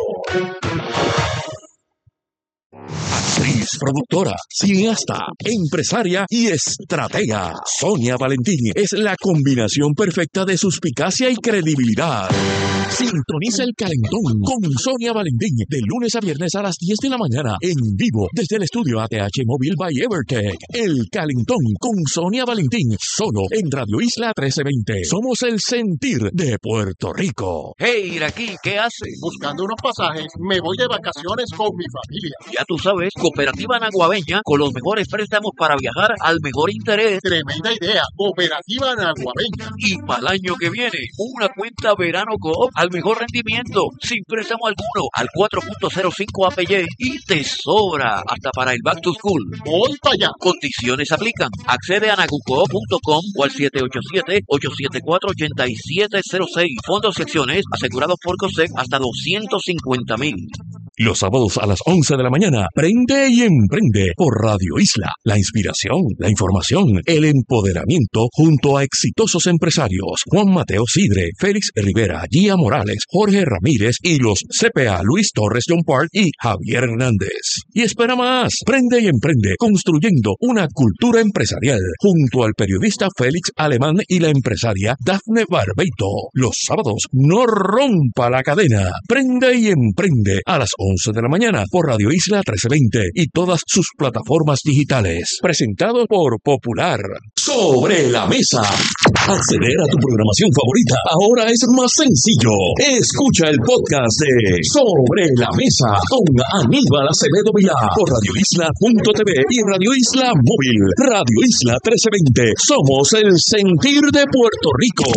Actriz, productora, cineasta, empresaria y estratega. Sonia Valentín es la combinación perfecta de suspicacia y credibilidad. Sintoniza El Calentón con Sonia Valentín de lunes a viernes a las diez de la mañana en vivo desde el estudio A T H Móvil by Evertech. El Calentón con Sonia Valentín solo en Radio Isla trece veinte. Somos el sentir de Puerto Rico. Hey, Iraquí, ¿qué haces? Buscando unos pasajes, me voy de vacaciones con mi familia. Ya tú sabes, Cooperativa Naguabeña con los mejores préstamos para viajar al mejor interés. Tremenda idea, Cooperativa Naguabeña. Y para el año que viene, una cuenta Verano Coop al mejor rendimiento, sin préstamo alguno, al cuatro punto cero cinco A P Y y te sobra hasta para el Back to School. Voy para allá. Condiciones aplican. Accede a nagucoop punto com o al siete ocho siete, ocho siete cuatro, ocho siete cero seis. Fondos y acciones asegurados por COSEC hasta doscientos cincuenta mil. Los sábados a las once de la mañana, prende y emprende por Radio Isla. La inspiración, la información, el empoderamiento junto a exitosos empresarios. Juan Mateo Sidre, Félix Rivera, Gia Morales, Jorge Ramírez y los C P A Luis Torres John Park y Javier Hernández. Y espera más, prende y emprende construyendo una cultura empresarial junto al periodista Félix Alemán y la empresaria Dafne Barbeito. Los sábados, no rompa la cadena. Prende y emprende a las once de la mañana por Radio Isla trece veinte y todas sus plataformas digitales. Presentado por Popular. Sobre la mesa. Acceder a tu programación favorita ahora es más sencillo. Escucha el podcast de Sobre la Mesa con Aníbal Acevedo Vilá por radio isla punto t v y Radio Isla Móvil. Radio Isla trece veinte. Somos el sentir de Puerto Rico.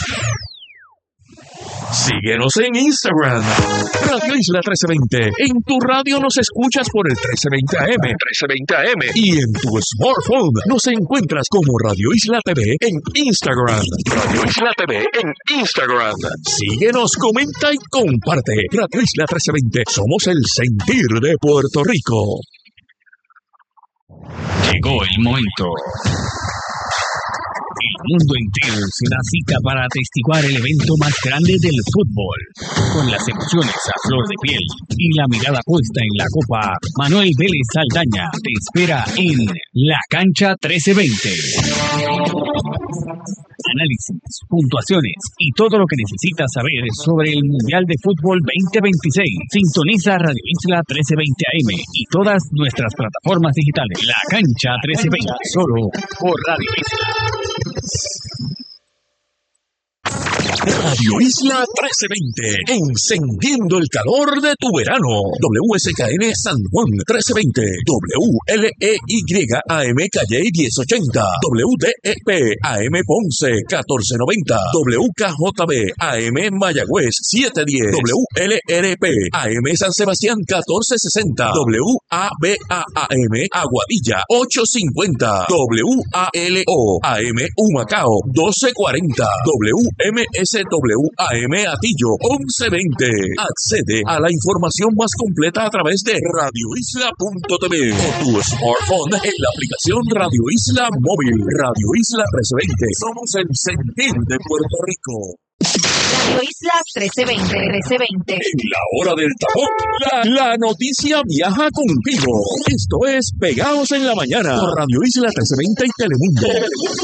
Síguenos en Instagram, Radio Isla trece veinte. En tu radio nos escuchas por el trece veinte A M, trece veinte A M. Y en tu smartphone nos encuentras como Radio Isla T V en Instagram. Radio Isla T V en Instagram. Síguenos, comenta y comparte. Radio Isla trece veinte. Somos el sentir de Puerto Rico. Llegó el momento. El mundo entero se da cita para atestiguar el evento más grande del fútbol. Con las emociones a flor de piel y la mirada puesta en la copa, Manuel Vélez Saldaña te espera en La Cancha trece veinte. Análisis, puntuaciones y todo lo que necesitas saber sobre el Mundial de Fútbol veinte veintiséis. Sintoniza Radio Isla trece veinte A M y todas nuestras plataformas digitales. La Cancha trece veinte, solo por Radio Isla. Radio Isla trece veinte, encendiendo el calor de tu verano. W S K N San Juan trece veinte, W L E Y A M Calle diez ochenta, W D E P A M Ponce catorce noventa, W K J B A M Mayagüez siete diez, W L R P A M San Sebastián catorce sesenta, W A B A A M Aguadilla ocho cincuenta, W A L O A M Humacao doce cuarenta, W M S W A M Atillo once veinte. Accede a la información más completa a través de radio isla punto t v o tu smartphone en la aplicación Radio Isla Móvil. Radio Isla trece veinte. Somos el sentir de Puerto Rico. Radio Isla trece veinte, trece veinte. En la hora del tapón, la, la noticia viaja contigo. Esto es Pegados en la Mañana por Radio Isla trece veinte y Telemundo.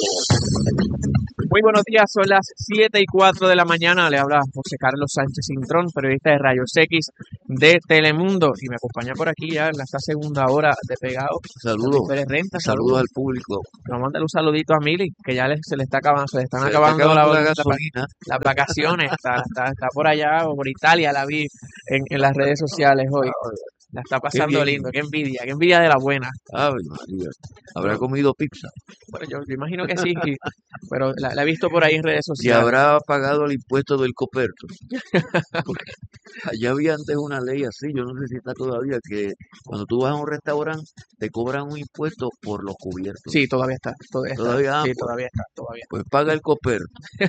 Muy buenos días, son las siete y cuatro de la mañana. Le habla José Carlos Sánchez Cintrón, periodista de Rayos X de Telemundo. Y me acompaña por aquí ya en esta segunda hora de Pegados. Saludos. Renta, Saludos saludos al público. Vamos a mandarle un saludito a Mili, que ya le, se le está acabando, se le están Se le acabando, está acabando la, la la- gasolina. las vacaciones. Está, está, está por allá, o por Italia, la vi en, en las redes sociales hoy. La está pasando bien. lindo, qué envidia, qué envidia de la buena. Ave María. ¿Habrá comido pizza? Bueno, yo, yo imagino que sí, y- pero la, la he visto por ahí en redes ¿Y sociales. habrá pagado el impuesto del coperto? Porque allá había antes una ley así, yo no sé si está todavía, que cuando tú vas a un restaurante te cobran un impuesto por los cubiertos. Sí, todavía está, todavía está. Todavía, Sí, pues, todavía está, todavía. pues paga el coperto.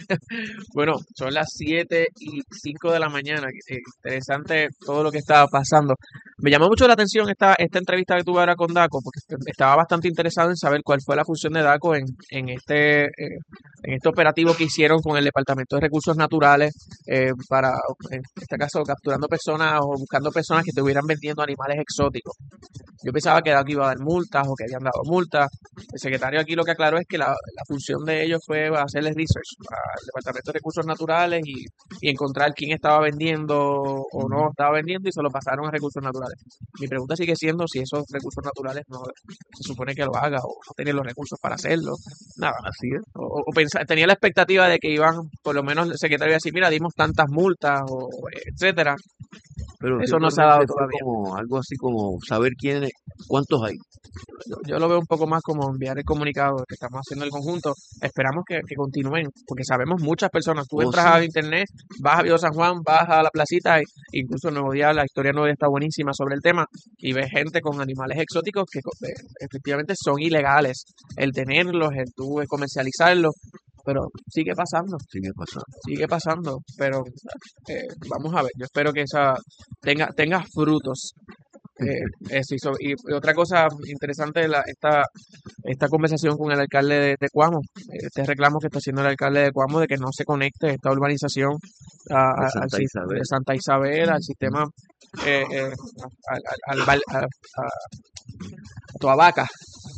Bueno, son las siete y cinco de la mañana. eh, Interesante todo lo que estaba pasando. Me llamó mucho la atención esta, esta entrevista que tuve ahora con Daco, porque est- estaba bastante interesado en saber cuál fue la función de Daco en, en este eh, en este operativo que hicieron con el Departamento de Recursos Naturales eh, para, en este caso, capturando personas o buscando personas que estuvieran vendiendo animales exóticos. Yo pensaba que Daco iba a dar multas o que habían dado multas. El secretario aquí lo que aclaró es que la, la función de ellos fue hacerle research al Departamento de Recursos Naturales y, y encontrar quién estaba vendiendo o no estaba vendiendo y se lo pasaron a Recursos Naturales. Mi pregunta sigue siendo si esos recursos naturales no se supone que lo haga o no tiene los recursos para hacerlo. Nada, así es. O, o pensa- tenía la expectativa de que iban, por lo menos el secretario iba a decir, mira, dimos tantas multas o etcétera. Pero Eso no se ha dado ciertamente fue todavía. como algo así como saber quiénes, cuántos hay. Yo, yo lo veo un poco más como enviar el comunicado que estamos haciendo el conjunto. Esperamos que, que continúen, porque sabemos muchas personas. Tú Oh, entras sí. a internet, vas a Video San Juan, vas a la placita, e incluso en Nuevo Día, la historia nueva está buenísima sobre el tema, y ves gente con animales exóticos que co- eh, efectivamente son ilegales. El tenerlos, el tú eh, comercializarlos, pero sigue pasando. Sigue pasando. Sigue pasando, pero eh, vamos a ver. Yo espero que esa tenga, tenga frutos. Eh, eso hizo- y, y otra cosa interesante de la, esta, esta conversación con el alcalde de, de Cuamo, eh, este reclamo que está haciendo el alcalde de Cuamo de que no se conecte esta urbanización a- a- De al Santa sis- Isabel. de Santa Isabel, al sistema eh, eh, al, al, al, val- a- a Toa Vaca,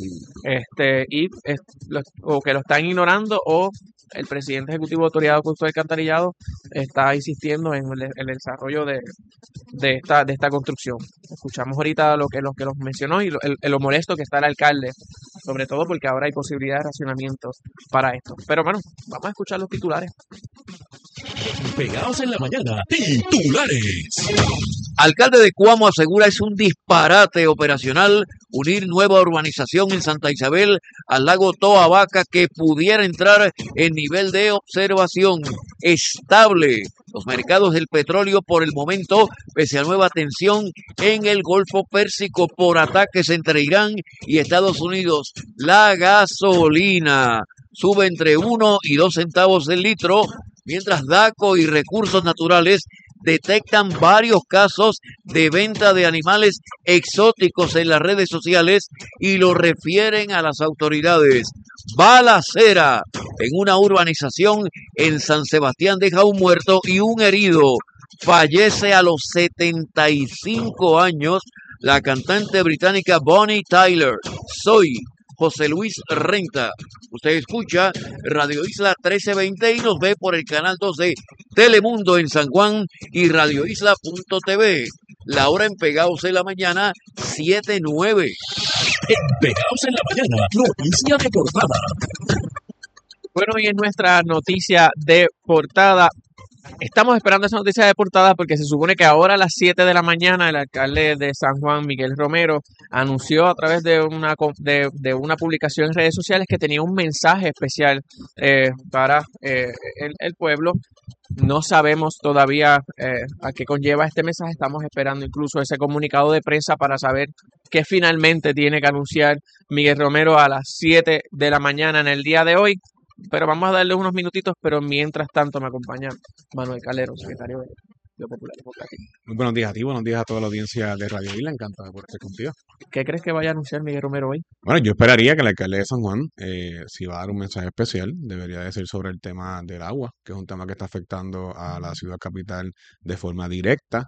este, y es- lo- o que lo están ignorando o el presidente ejecutivo de Autoridad de Acueductos y Alcantarillado está insistiendo en el, en el desarrollo de, de esta de esta construcción. Escuchamos ahorita lo que, lo que los mencionó y lo, el- lo molesto que está el alcalde, sobre todo porque ahora hay posibilidad de racionamiento para esto. Pero bueno, vamos a escuchar los titulares. Pegados en la Mañana, titulares. Alcalde de Cuamo asegura es un disparate operacional unir nueva urbanización en Santa Isabel al lago Toa Vaca que pudiera entrar en nivel de observación estable. Los mercados del petróleo por el momento, pese a nueva tensión en el Golfo Pérsico por ataques entre Irán y Estados Unidos. La gasolina sube entre uno y dos centavos el litro, mientras Daco y Recursos Naturales detectan varios casos de venta de animales exóticos en las redes sociales y lo refieren a las autoridades. Balacera en una urbanización en San Sebastián deja un muerto y un herido. Fallece a los setenta y cinco años la cantante británica Bonnie Tyler. Soy José Luis Renta. Usted escucha Radio Isla trece veinte y nos ve por el canal dos de Telemundo en San Juan y radio isla punto t v. La hora en Pegados en la Mañana, siete nueve. Pegados en la Mañana, noticia de portada. Bueno, y en nuestra noticia de portada, estamos esperando esa noticia de portada porque se supone que ahora a las siete de la mañana el alcalde de San Juan, Miguel Romero, anunció a través de una, co- de, de una publicación en redes sociales que tenía un mensaje especial eh, para eh, el, el pueblo. No sabemos todavía eh, a qué conlleva este mensaje. Estamos esperando incluso ese comunicado de prensa para saber qué finalmente tiene que anunciar Miguel Romero a las siete de la mañana en el día de hoy. Pero vamos a darle unos minutitos, pero mientras tanto me acompaña Manuel Calero, secretario de Partido Popular Democrático. Muy buenos días a ti, buenos días a toda la audiencia de Radio Isla, encantado por estar contigo. ¿Qué crees que vaya a anunciar Miguel Romero hoy? Bueno, yo esperaría que el alcalde de San Juan, eh, si va a dar un mensaje especial, debería decir sobre el tema del agua, que es un tema que está afectando a la ciudad capital de forma directa.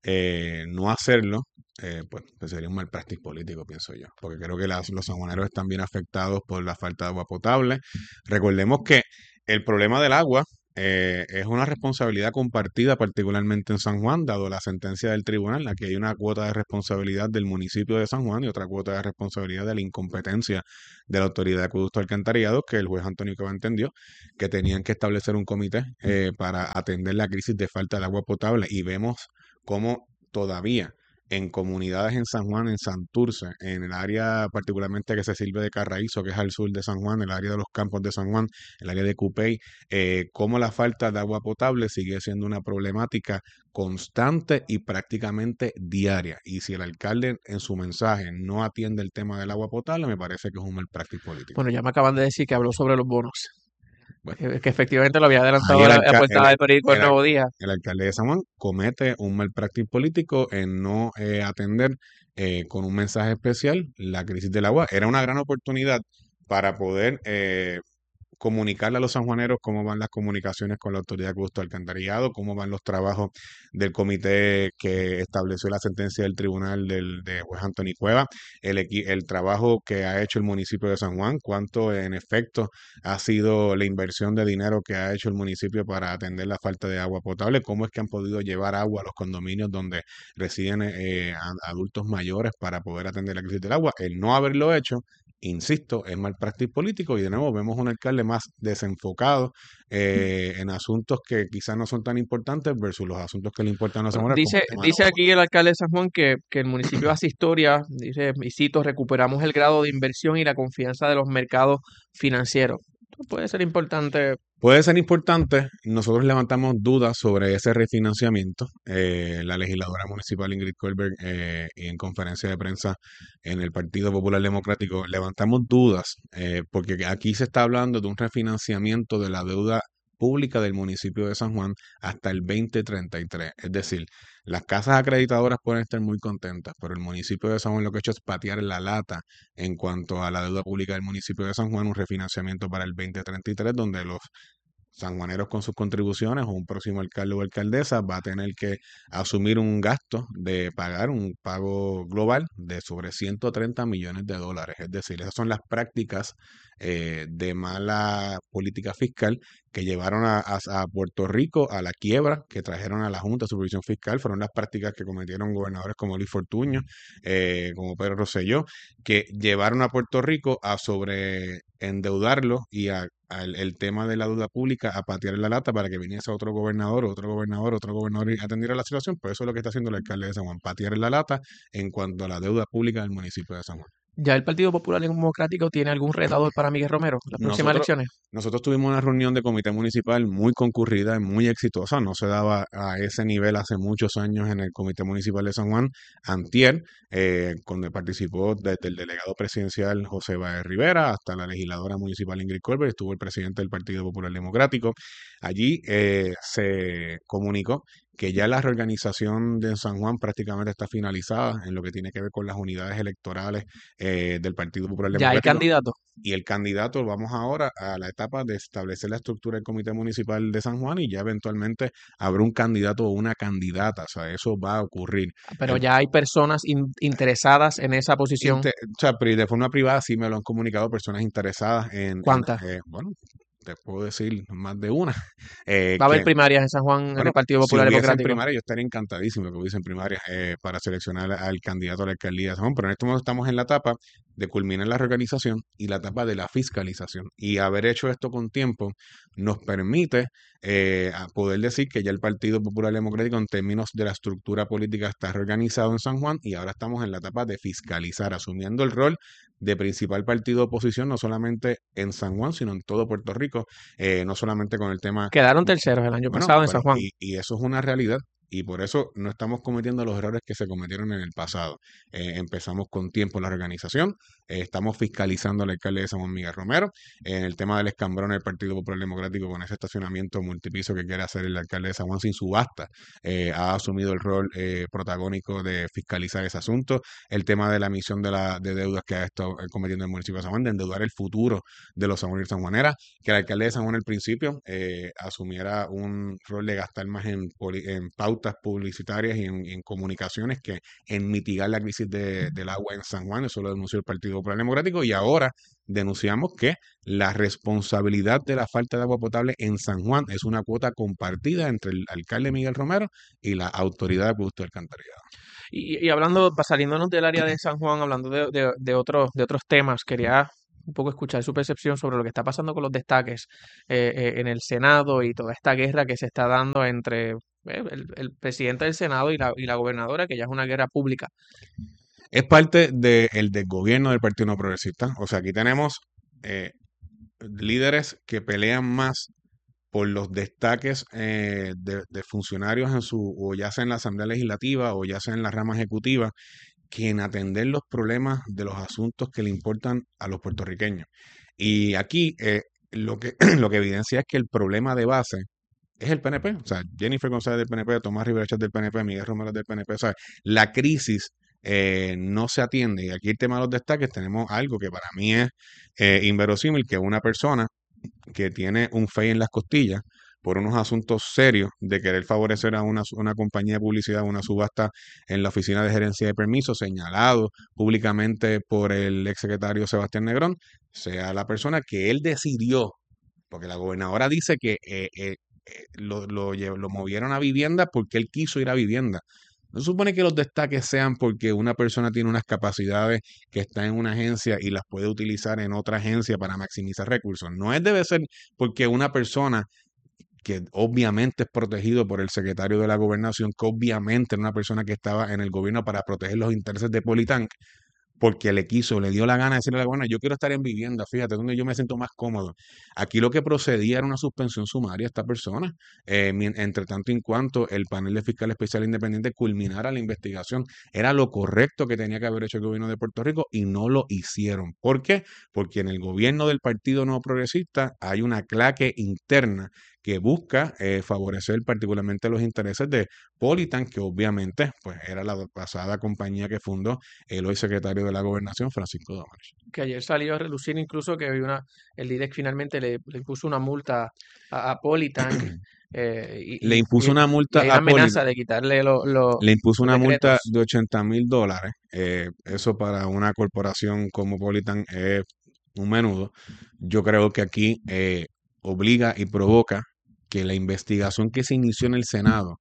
Eh, no hacerlo, eh, pues, pues sería un mal práctico político, pienso yo, porque creo que las- los sanjuaneros están bien afectados por la falta de agua potable. Recordemos que el problema del agua eh, es una responsabilidad compartida, particularmente en San Juan, dado la sentencia del tribunal. Aquí hay una cuota de responsabilidad del municipio de San Juan y otra cuota de responsabilidad de la incompetencia de la Autoridad de Acueducto y Alcantarillado, que el juez Antonio Cueva entendió que tenían que establecer un comité eh, para atender la crisis de falta de agua potable. Y vemos cómo todavía en comunidades en San Juan, en Santurce, en el área particularmente que se sirve de Carraízo, que es al sur de San Juan, el área de los campos de San Juan, el área de Cupey, eh, cómo la falta de agua potable sigue siendo una problemática constante y prácticamente diaria. Y si el alcalde en su mensaje no atiende el tema del agua potable, me parece que es un mal práctico político. Bueno, ya me acaban de decir que habló sobre los bonos. Bueno, Que, que efectivamente lo había adelantado ahí el, la, la alca- portada el- del periódico El el al- Nuevo Día. el alcalde de San Juan comete un mal práctico político en no eh, atender eh, con un mensaje especial la crisis del agua. Era una gran oportunidad para poder eh, comunicarle a los sanjuaneros cómo van las comunicaciones con la Autoridad de Acueducto y Alcantarillado, cómo van los trabajos del comité que estableció la sentencia del tribunal del, de juez Antonio Cueva, el, equi- el trabajo que ha hecho el municipio de San Juan, cuánto en efecto ha sido la inversión de dinero que ha hecho el municipio para atender la falta de agua potable, cómo es que han podido llevar agua a los condominios donde residen eh, a- adultos mayores para poder atender la crisis del agua. El no haberlo hecho, insisto, es mal práctico político y de nuevo vemos un alcalde más desenfocado eh, en asuntos que quizás no son tan importantes versus los asuntos que le importan a los Bueno, sanjuaneros, como dice, el tema del dice agua. aquí el alcalde de San Juan que, que el municipio hace historia, dice, y cito, recuperamos el grado de inversión y la confianza de los mercados financieros. Esto puede ser importante. Puede ser importante, nosotros levantamos dudas sobre ese refinanciamiento. Eh, la legisladora municipal Ingrid Kohlberg eh, en conferencia de prensa en el Partido Popular Democrático levantamos dudas eh, porque aquí se está hablando de un refinanciamiento de la deuda pública del municipio de San Juan hasta el veinte treinta y tres. Es decir, las casas acreditadoras pueden estar muy contentas, pero el municipio de San Juan lo que ha hecho es patear la lata en cuanto a la deuda pública del municipio de San Juan, un refinanciamiento para el veinte treinta y tres, donde los sanjuaneros con sus contribuciones o un próximo alcalde o alcaldesa va a tener que asumir un gasto de pagar un pago global de sobre ciento treinta millones de dólares. Es decir, esas son las prácticas eh, de mala política fiscal que llevaron a, a- a Puerto Rico a la quiebra, que trajeron a la Junta de Supervisión Fiscal. Fueron las prácticas que cometieron gobernadores como Luis Fortuño, eh, como Pedro Rosselló, que llevaron a Puerto Rico a sobreendeudarlo y a al- el tema de la deuda pública a patear la lata para que viniese otro gobernador, otro gobernador, otro gobernador y atendiera la situación. Pues eso es lo que está haciendo el alcalde de San Juan, patear la lata en cuanto a la deuda pública del municipio de San Juan. ¿Ya el Partido Popular Democrático tiene algún retador para Miguel Romero en las próximas Nosotros, elecciones? nosotros tuvimos una reunión de comité municipal muy concurrida y muy exitosa. No se daba a ese nivel hace muchos años en el comité municipal de San Juan. Antier, eh, donde participó desde el delegado presidencial José Báez Rivera hasta la legisladora municipal Ingrid Kohlberg, estuvo el presidente del Partido Popular Democrático. Allí eh, se comunicó que ya la reorganización de San Juan prácticamente está finalizada en lo que tiene que ver con las unidades electorales eh, del Partido Popular ¿Ya hay Democrático. candidato? Y el candidato, vamos ahora a la etapa de establecer la estructura del Comité Municipal de San Juan y ya eventualmente habrá un candidato o una candidata, o sea, eso va a ocurrir. Pero El- ya hay personas in- interesadas en esa posición. inte- o sea, pri- de forma privada sí me lo han comunicado personas interesadas en, en, ¿Cuántas? eh, bueno, te puedo decir más de una. Eh, Va a haber que, primarias en San Juan en bueno, el Partido si Popular hubiesen Democrático. primarias, yo estaría encantadísimo que hubiesen primarias eh, para seleccionar al candidato a la alcaldía de San Juan, pero en este momento estamos en la etapa de culminar la reorganización y la etapa de la fiscalización. Y haber hecho esto con tiempo nos permite eh, a poder decir que ya el Partido Popular Democrático en términos de la estructura política está reorganizado en San Juan y ahora estamos en la etapa de fiscalizar, asumiendo el rol de principal partido de oposición, no solamente en San Juan, sino en todo Puerto Rico, eh, no solamente con el tema... Quedaron terceros el año Bueno, pasado en pero San Juan. y, y eso es una realidad. Y por eso no estamos cometiendo los errores que se cometieron en el pasado. Eh, empezamos con tiempo la organización, eh, estamos fiscalizando al alcalde de San Juan, Miguel Romero, en el tema del escambrón del Partido Popular Democrático con ese estacionamiento multipiso que quiere hacer el alcalde de San Juan sin subasta, eh, ha asumido el rol eh, protagónico de fiscalizar ese asunto. El tema de la emisión de, la, de deudas que ha estado cometiendo el municipio de San Juan, de endeudar el futuro de los sanjuaninos y sanjuaneras, que el alcalde de San Juan al principio eh, asumiera un rol de gastar más en, en pautas publicitarias y en, en comunicaciones que en mitigar la crisis de, del agua en San Juan. Eso lo denunció el Partido Popular Democrático y ahora denunciamos que la responsabilidad de la falta de agua potable en San Juan es una cuota compartida entre el alcalde Miguel Romero y la autoridad de productos de alcantarillado. Y, y hablando, saliéndonos del área de San Juan, hablando de, de, de, otros, de otros temas, quería un poco escuchar su percepción sobre lo que está pasando con los destaques eh, eh, en el Senado y toda esta guerra que se está dando entre eh, el, el presidente del Senado y la, y la gobernadora, que ya es una guerra pública. Es parte del desgobierno del Partido No Progresista. O sea, aquí tenemos eh, líderes que pelean más por los destaques eh, de, de funcionarios en su, o ya sea en la Asamblea Legislativa o ya sea en la rama ejecutiva, que en atender los problemas de los asuntos que le importan a los puertorriqueños. Y aquí eh, lo, que, lo que evidencia es que el problema de base es el P N P. O sea, Jennifer González del P N P, Tomás Rivera Chat del P N P, Miguel Romero del P N P. O sea, la crisis eh, no se atiende. Y aquí el tema de los destaques tenemos algo que para mí es eh, inverosímil, que una persona que tiene un fe en las costillas por unos asuntos serios de querer favorecer a una, una compañía de publicidad, una subasta en la oficina de gerencia de permisos, señalado públicamente por el exsecretario Sebastián Negrón, sea la persona que él decidió, porque la gobernadora dice que eh, eh, eh, lo, lo, lo movieron a vivienda porque él quiso ir a vivienda. No se supone que los destaques sean porque una persona tiene unas capacidades que está en una agencia y las puede utilizar en otra agencia para maximizar recursos. No es debe ser porque una persona que obviamente es protegido por el secretario de la Gobernación, que obviamente era una persona que estaba en el gobierno para proteger los intereses de Politank, porque le quiso, le dio la gana de decirle a la gobernadora, yo quiero estar en vivienda, fíjate, donde yo me siento más cómodo. Aquí lo que procedía era una suspensión sumaria a esta persona, eh, entre tanto en cuanto el panel de fiscal especial independiente culminara la investigación. Era lo correcto que tenía que haber hecho el gobierno de Puerto Rico y no lo hicieron. ¿Por qué? Porque en el gobierno del Partido Nuevo Progresista hay una claque interna que busca eh, favorecer particularmente los intereses de Politank, que obviamente pues era la pasada compañía que fundó el hoy secretario de la Gobernación, Francisco Domenech. Que ayer salió a relucir incluso que una, el D I D E C finalmente le, le impuso una multa a, a Politank. Eh, y, le impuso y, una multa y hay a amenaza Politank. de quitarle los lo, Le impuso una decretos. multa de ochenta mil dólares. Eh, eso para una corporación como Politank es un menudo. Yo creo que aquí eh, obliga y provoca que la investigación que se inició en el Senado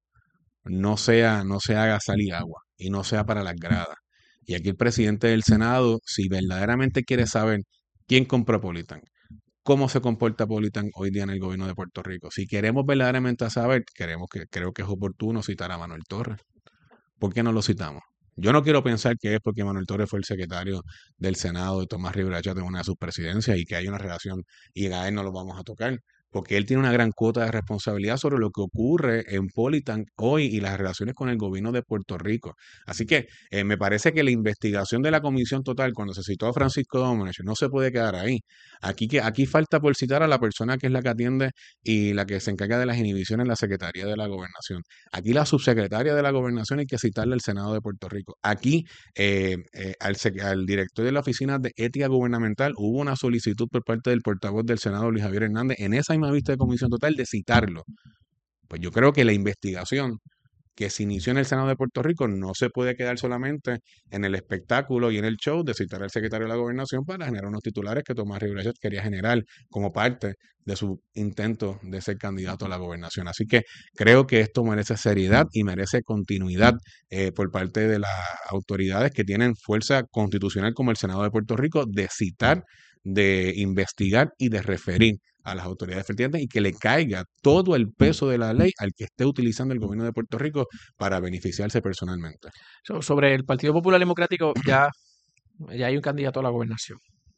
no sea, no se haga salir agua y no sea para las gradas. Y aquí el presidente del Senado, si verdaderamente quiere saber quién compró Politank, cómo se comporta Politank hoy día en el gobierno de Puerto Rico, si queremos verdaderamente saber, queremos que, creo que es oportuno citar a Manuel Torres. ¿Por qué no lo citamos? Yo no quiero pensar que es porque Manuel Torres fue el secretario del Senado de Tomás Rivera Chat en una de sus presidencias y que hay una relación y a él no lo vamos a tocar, porque él tiene una gran cuota de responsabilidad sobre lo que ocurre en Politank hoy y las relaciones con el gobierno de Puerto Rico. Así que eh, me parece que la investigación de la Comisión Total, cuando se citó a Francisco Domenech, no se puede quedar ahí. Aquí, que, aquí falta por citar a la persona que es la que atiende y la que se encarga de las inhibiciones en la Secretaría de la Gobernación. Aquí la subsecretaria de la Gobernación hay que citarle al Senado de Puerto Rico. Aquí eh, eh, al, al director de la Oficina de Ética Gubernamental hubo una solicitud por parte del portavoz del Senado, Luis Javier Hernández, en esa misma vista de Comisión Total de citarlo. Pues yo creo que la investigación que se inició en el Senado de Puerto Rico no se puede quedar solamente en el espectáculo y en el show de citar al secretario de la Gobernación para generar unos titulares que Tomás Rivera Chat quería generar como parte de su intento de ser candidato a la gobernación. Así que creo que esto merece seriedad y merece continuidad eh, por parte de las autoridades que tienen fuerza constitucional como el Senado de Puerto Rico de citar, de investigar y de referir a las autoridades pertinentes y que le caiga todo el peso de la ley al que esté utilizando el gobierno de Puerto Rico para beneficiarse personalmente. So- sobre el Partido Popular Democrático, ya, ya hay un candidato a la gobernación.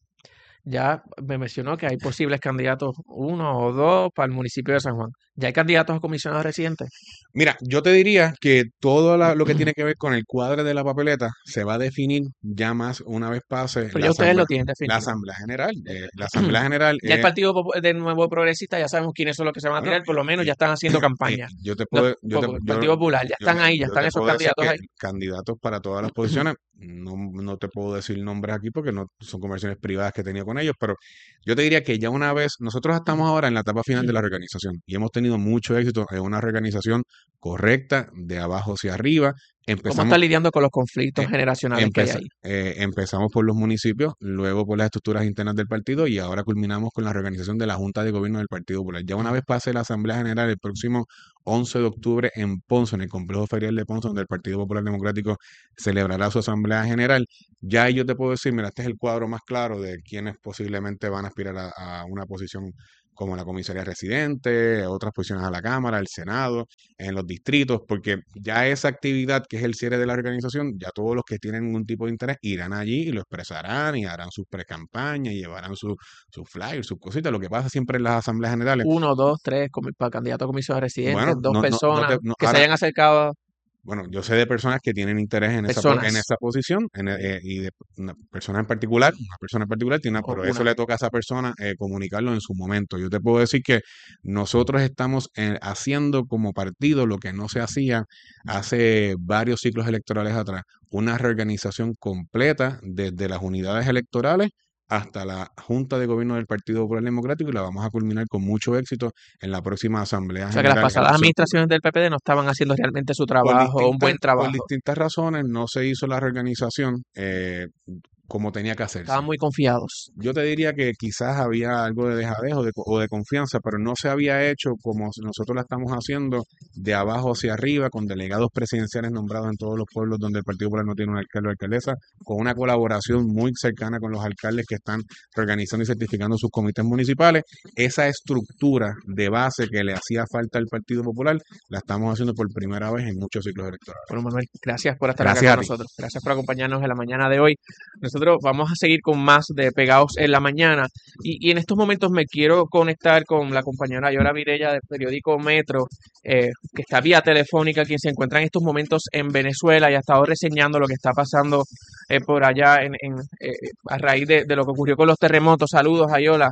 Ya me mencionó que hay posibles candidatos, uno o dos, para el municipio de San Juan. ¿Ya hay candidatos a comisionados residentes? Mira, yo te diría que todo la- lo que tiene que ver con el cuadro de la papeleta se va a definir ya más una vez pase Pero la ya ustedes lo asamblea, tienen la definitivo. asamblea general. Eh, la asamblea general, Ya el eh, Partido Popu- de Nuevo Progresista ya sabemos quiénes son los que se van a bueno, tirar, por lo menos eh, ya están haciendo eh, campaña. yo te Los puedo, yo te, po- yo, Partido Popular, ya yo, están ahí, ya yo están te esos puedo decir candidatos que ahí. candidatos para todas las posiciones, no, no te puedo decir nombres aquí porque no son conversaciones privadas que he tenido con ellos, pero yo te diría que ya una vez, nosotros estamos ahora en la etapa final de la reorganización y hemos tenido mucho éxito en una reorganización correcta, de abajo hacia arriba. ¿Cómo Empezamos, están lidiando con los conflictos eh, generacionales que hay empeza- ahí? eh, empezamos por los municipios, luego por las estructuras internas del partido y ahora culminamos con la reorganización de la Junta de Gobierno del Partido Popular. Ya una vez pase la Asamblea General el próximo once de octubre en Ponce, en el Complejo Ferial de Ponce, donde el Partido Popular Democrático celebrará su Asamblea General, ya ahí yo te puedo decir, mira, este es el cuadro más claro de quienes posiblemente van a aspirar a, a una posición como la comisaría residente, otras posiciones a la Cámara, al Senado, en los distritos, porque ya esa actividad que es el cierre de la organización, ya todos los que tienen ningún tipo de interés irán allí y lo expresarán y harán sus precampañas y llevarán su, su flyer, sus cositas. Lo que pasa siempre en las asambleas generales, Uno, dos, tres, comi- para candidatos a comisionados residentes, bueno, dos no, no, no personas te, no, que se ahora, hayan acercado, bueno, yo sé de personas que tienen interés en esa, po- en personas, esa posición en, eh, y de una persona en particular, una persona en particular tiene una, o pero eso una. le toca a esa persona eh, comunicarlo en su momento. Yo te puedo decir que nosotros estamos eh, haciendo como partido lo que no se hacía hace varios ciclos electorales atrás, una reorganización completa desde las unidades electorales hasta la Junta de Gobierno del Partido Popular Democrático y la vamos a culminar con mucho éxito en la próxima Asamblea O sea que las General el pasadas once de octubre. administraciones del P P D no estaban haciendo realmente su Por trabajo, un distintas, buen por trabajo. distintas razones no se hizo la reorganización eh, como tenía que hacerse. Estaban muy confiados. Yo te diría que quizás había algo de dejadez o de, o de confianza, pero no se había hecho como nosotros la estamos haciendo de abajo hacia arriba, con delegados presidenciales nombrados en todos los pueblos donde el Partido Popular no tiene un alcalde o alcaldesa, con una colaboración muy cercana con los alcaldes que están reorganizando y certificando sus comités municipales. Esa estructura de base que le hacía falta al Partido Popular, la estamos haciendo por primera vez en muchos ciclos electorales. Bueno, Manuel, gracias por estar acá Gracias a con ti. nosotros. Gracias por acompañarnos en la mañana de hoy. Nosotros vamos a seguir con más de Pegados en la Mañana. Y, y en estos momentos me quiero conectar con la compañera Ayola Virella del periódico Metro, eh, que está vía telefónica, quien se encuentra en estos momentos en Venezuela y ha estado reseñando lo que está pasando eh, por allá en, en, eh, a raíz de, de lo que ocurrió con los terremotos. Saludos, Ayola.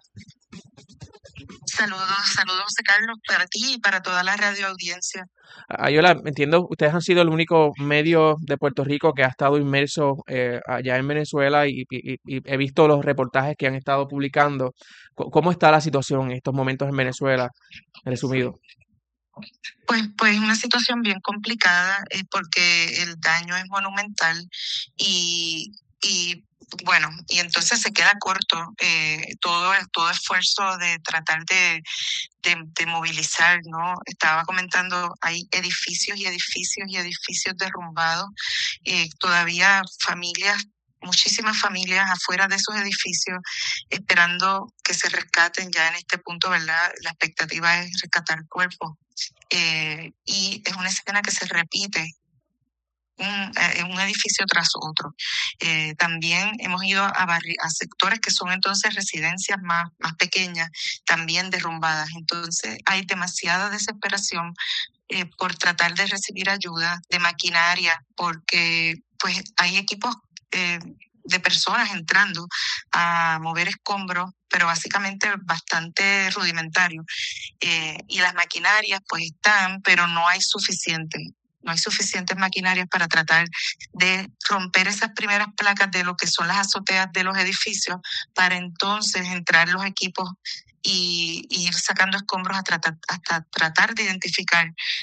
Saludos, saludos, José Carlos, para ti y para toda la radio audiencia. Ayola, entiendo, ustedes han sido el único medio de Puerto Rico que ha estado inmerso eh, allá en Venezuela y, y- y he visto los reportajes que han estado publicando. Co- ¿Cómo está la situación en estos momentos en Venezuela? Resumido. Pues, pues una situación bien complicada eh, porque el daño es monumental y, y bueno, y entonces se queda corto eh, todo, todo esfuerzo de tratar de, de, de movilizar, ¿no? Estaba comentando, hay edificios y edificios y edificios derrumbados, eh, todavía familias, muchísimas familias afuera de esos edificios esperando que se rescaten ya en este punto, ¿verdad? La expectativa es rescatar cuerpos. Eh, y es una escena que se repite un, eh, un edificio tras otro. Eh, también hemos ido a, barri a sectores que son entonces residencias más, más pequeñas, también derrumbadas. Entonces hay demasiada desesperación eh, por tratar de recibir ayuda de maquinaria, porque pues hay equipos eh, de personas entrando a mover escombros, pero básicamente bastante rudimentario. Eh, y las maquinarias pues están, pero no hay suficiente. No hay suficientes maquinarias para tratar de romper esas primeras placas de lo que son las azoteas de los edificios para entonces entrar los equipos y, y ir sacando escombros a tratar, hasta tratar de identificar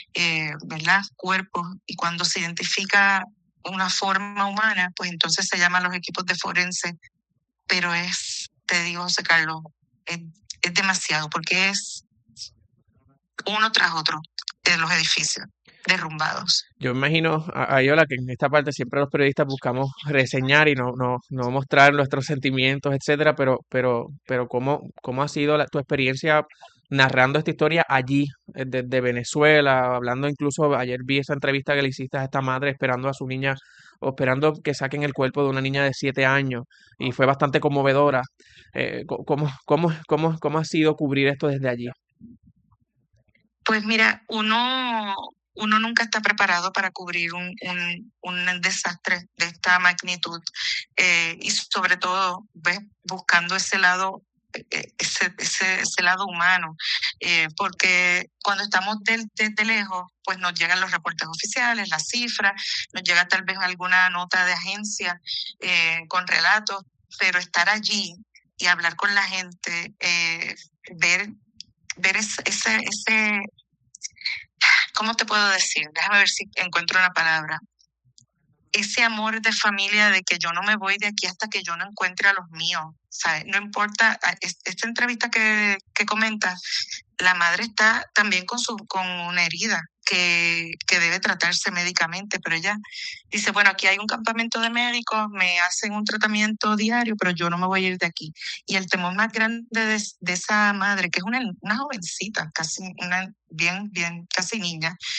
eh, ¿verdad? Cuerpos, y cuando se identifica una forma humana, pues entonces se llaman los equipos de forense, pero es, te digo, José Carlos, es, es demasiado, porque es uno tras otro de los edificios derrumbados. Yo imagino, a- Ayola, que en esta parte siempre los periodistas buscamos reseñar y no, no, no mostrar nuestros sentimientos, etcétera, pero, pero, pero ¿cómo, cómo ha sido la- tu experiencia narrando esta historia allí, eh, desde Venezuela, hablando incluso, ayer vi esa entrevista que le hiciste a esta madre esperando a su niña, o esperando que saquen el cuerpo de una niña de siete años, y fue bastante conmovedora. Eh, co- ¿cómo, cómo, cómo, cómo ha sido cubrir esto desde allí? Pues mira, uno, uno nunca está preparado para cubrir un, un, un desastre de esta magnitud, eh, y sobre todo, ves, buscando ese lado, eh, ese, ese, ese lado humano, eh, porque cuando estamos del- desde lejos, pues nos llegan los reportes oficiales, las cifras, nos llega tal vez alguna nota de agencia eh, con relatos, pero estar allí y hablar con la gente, eh, ver ver ese, ese, ese, ¿cómo te puedo decir? Déjame ver si encuentro una palabra. Ese amor de familia de que yo no me voy de aquí hasta que yo no encuentre a los míos, ¿sabes? No importa, a- es- esta entrevista que, que comentas, la madre está también con su, con una herida que, que debe tratarse médicamente, pero ella dice, bueno, aquí hay un campamento de médicos, me hacen un tratamiento diario, pero yo no me voy a ir de aquí. Y el temor más grande de, de esa madre, que es una, una jovencita, casi una bien, bien, casi niña,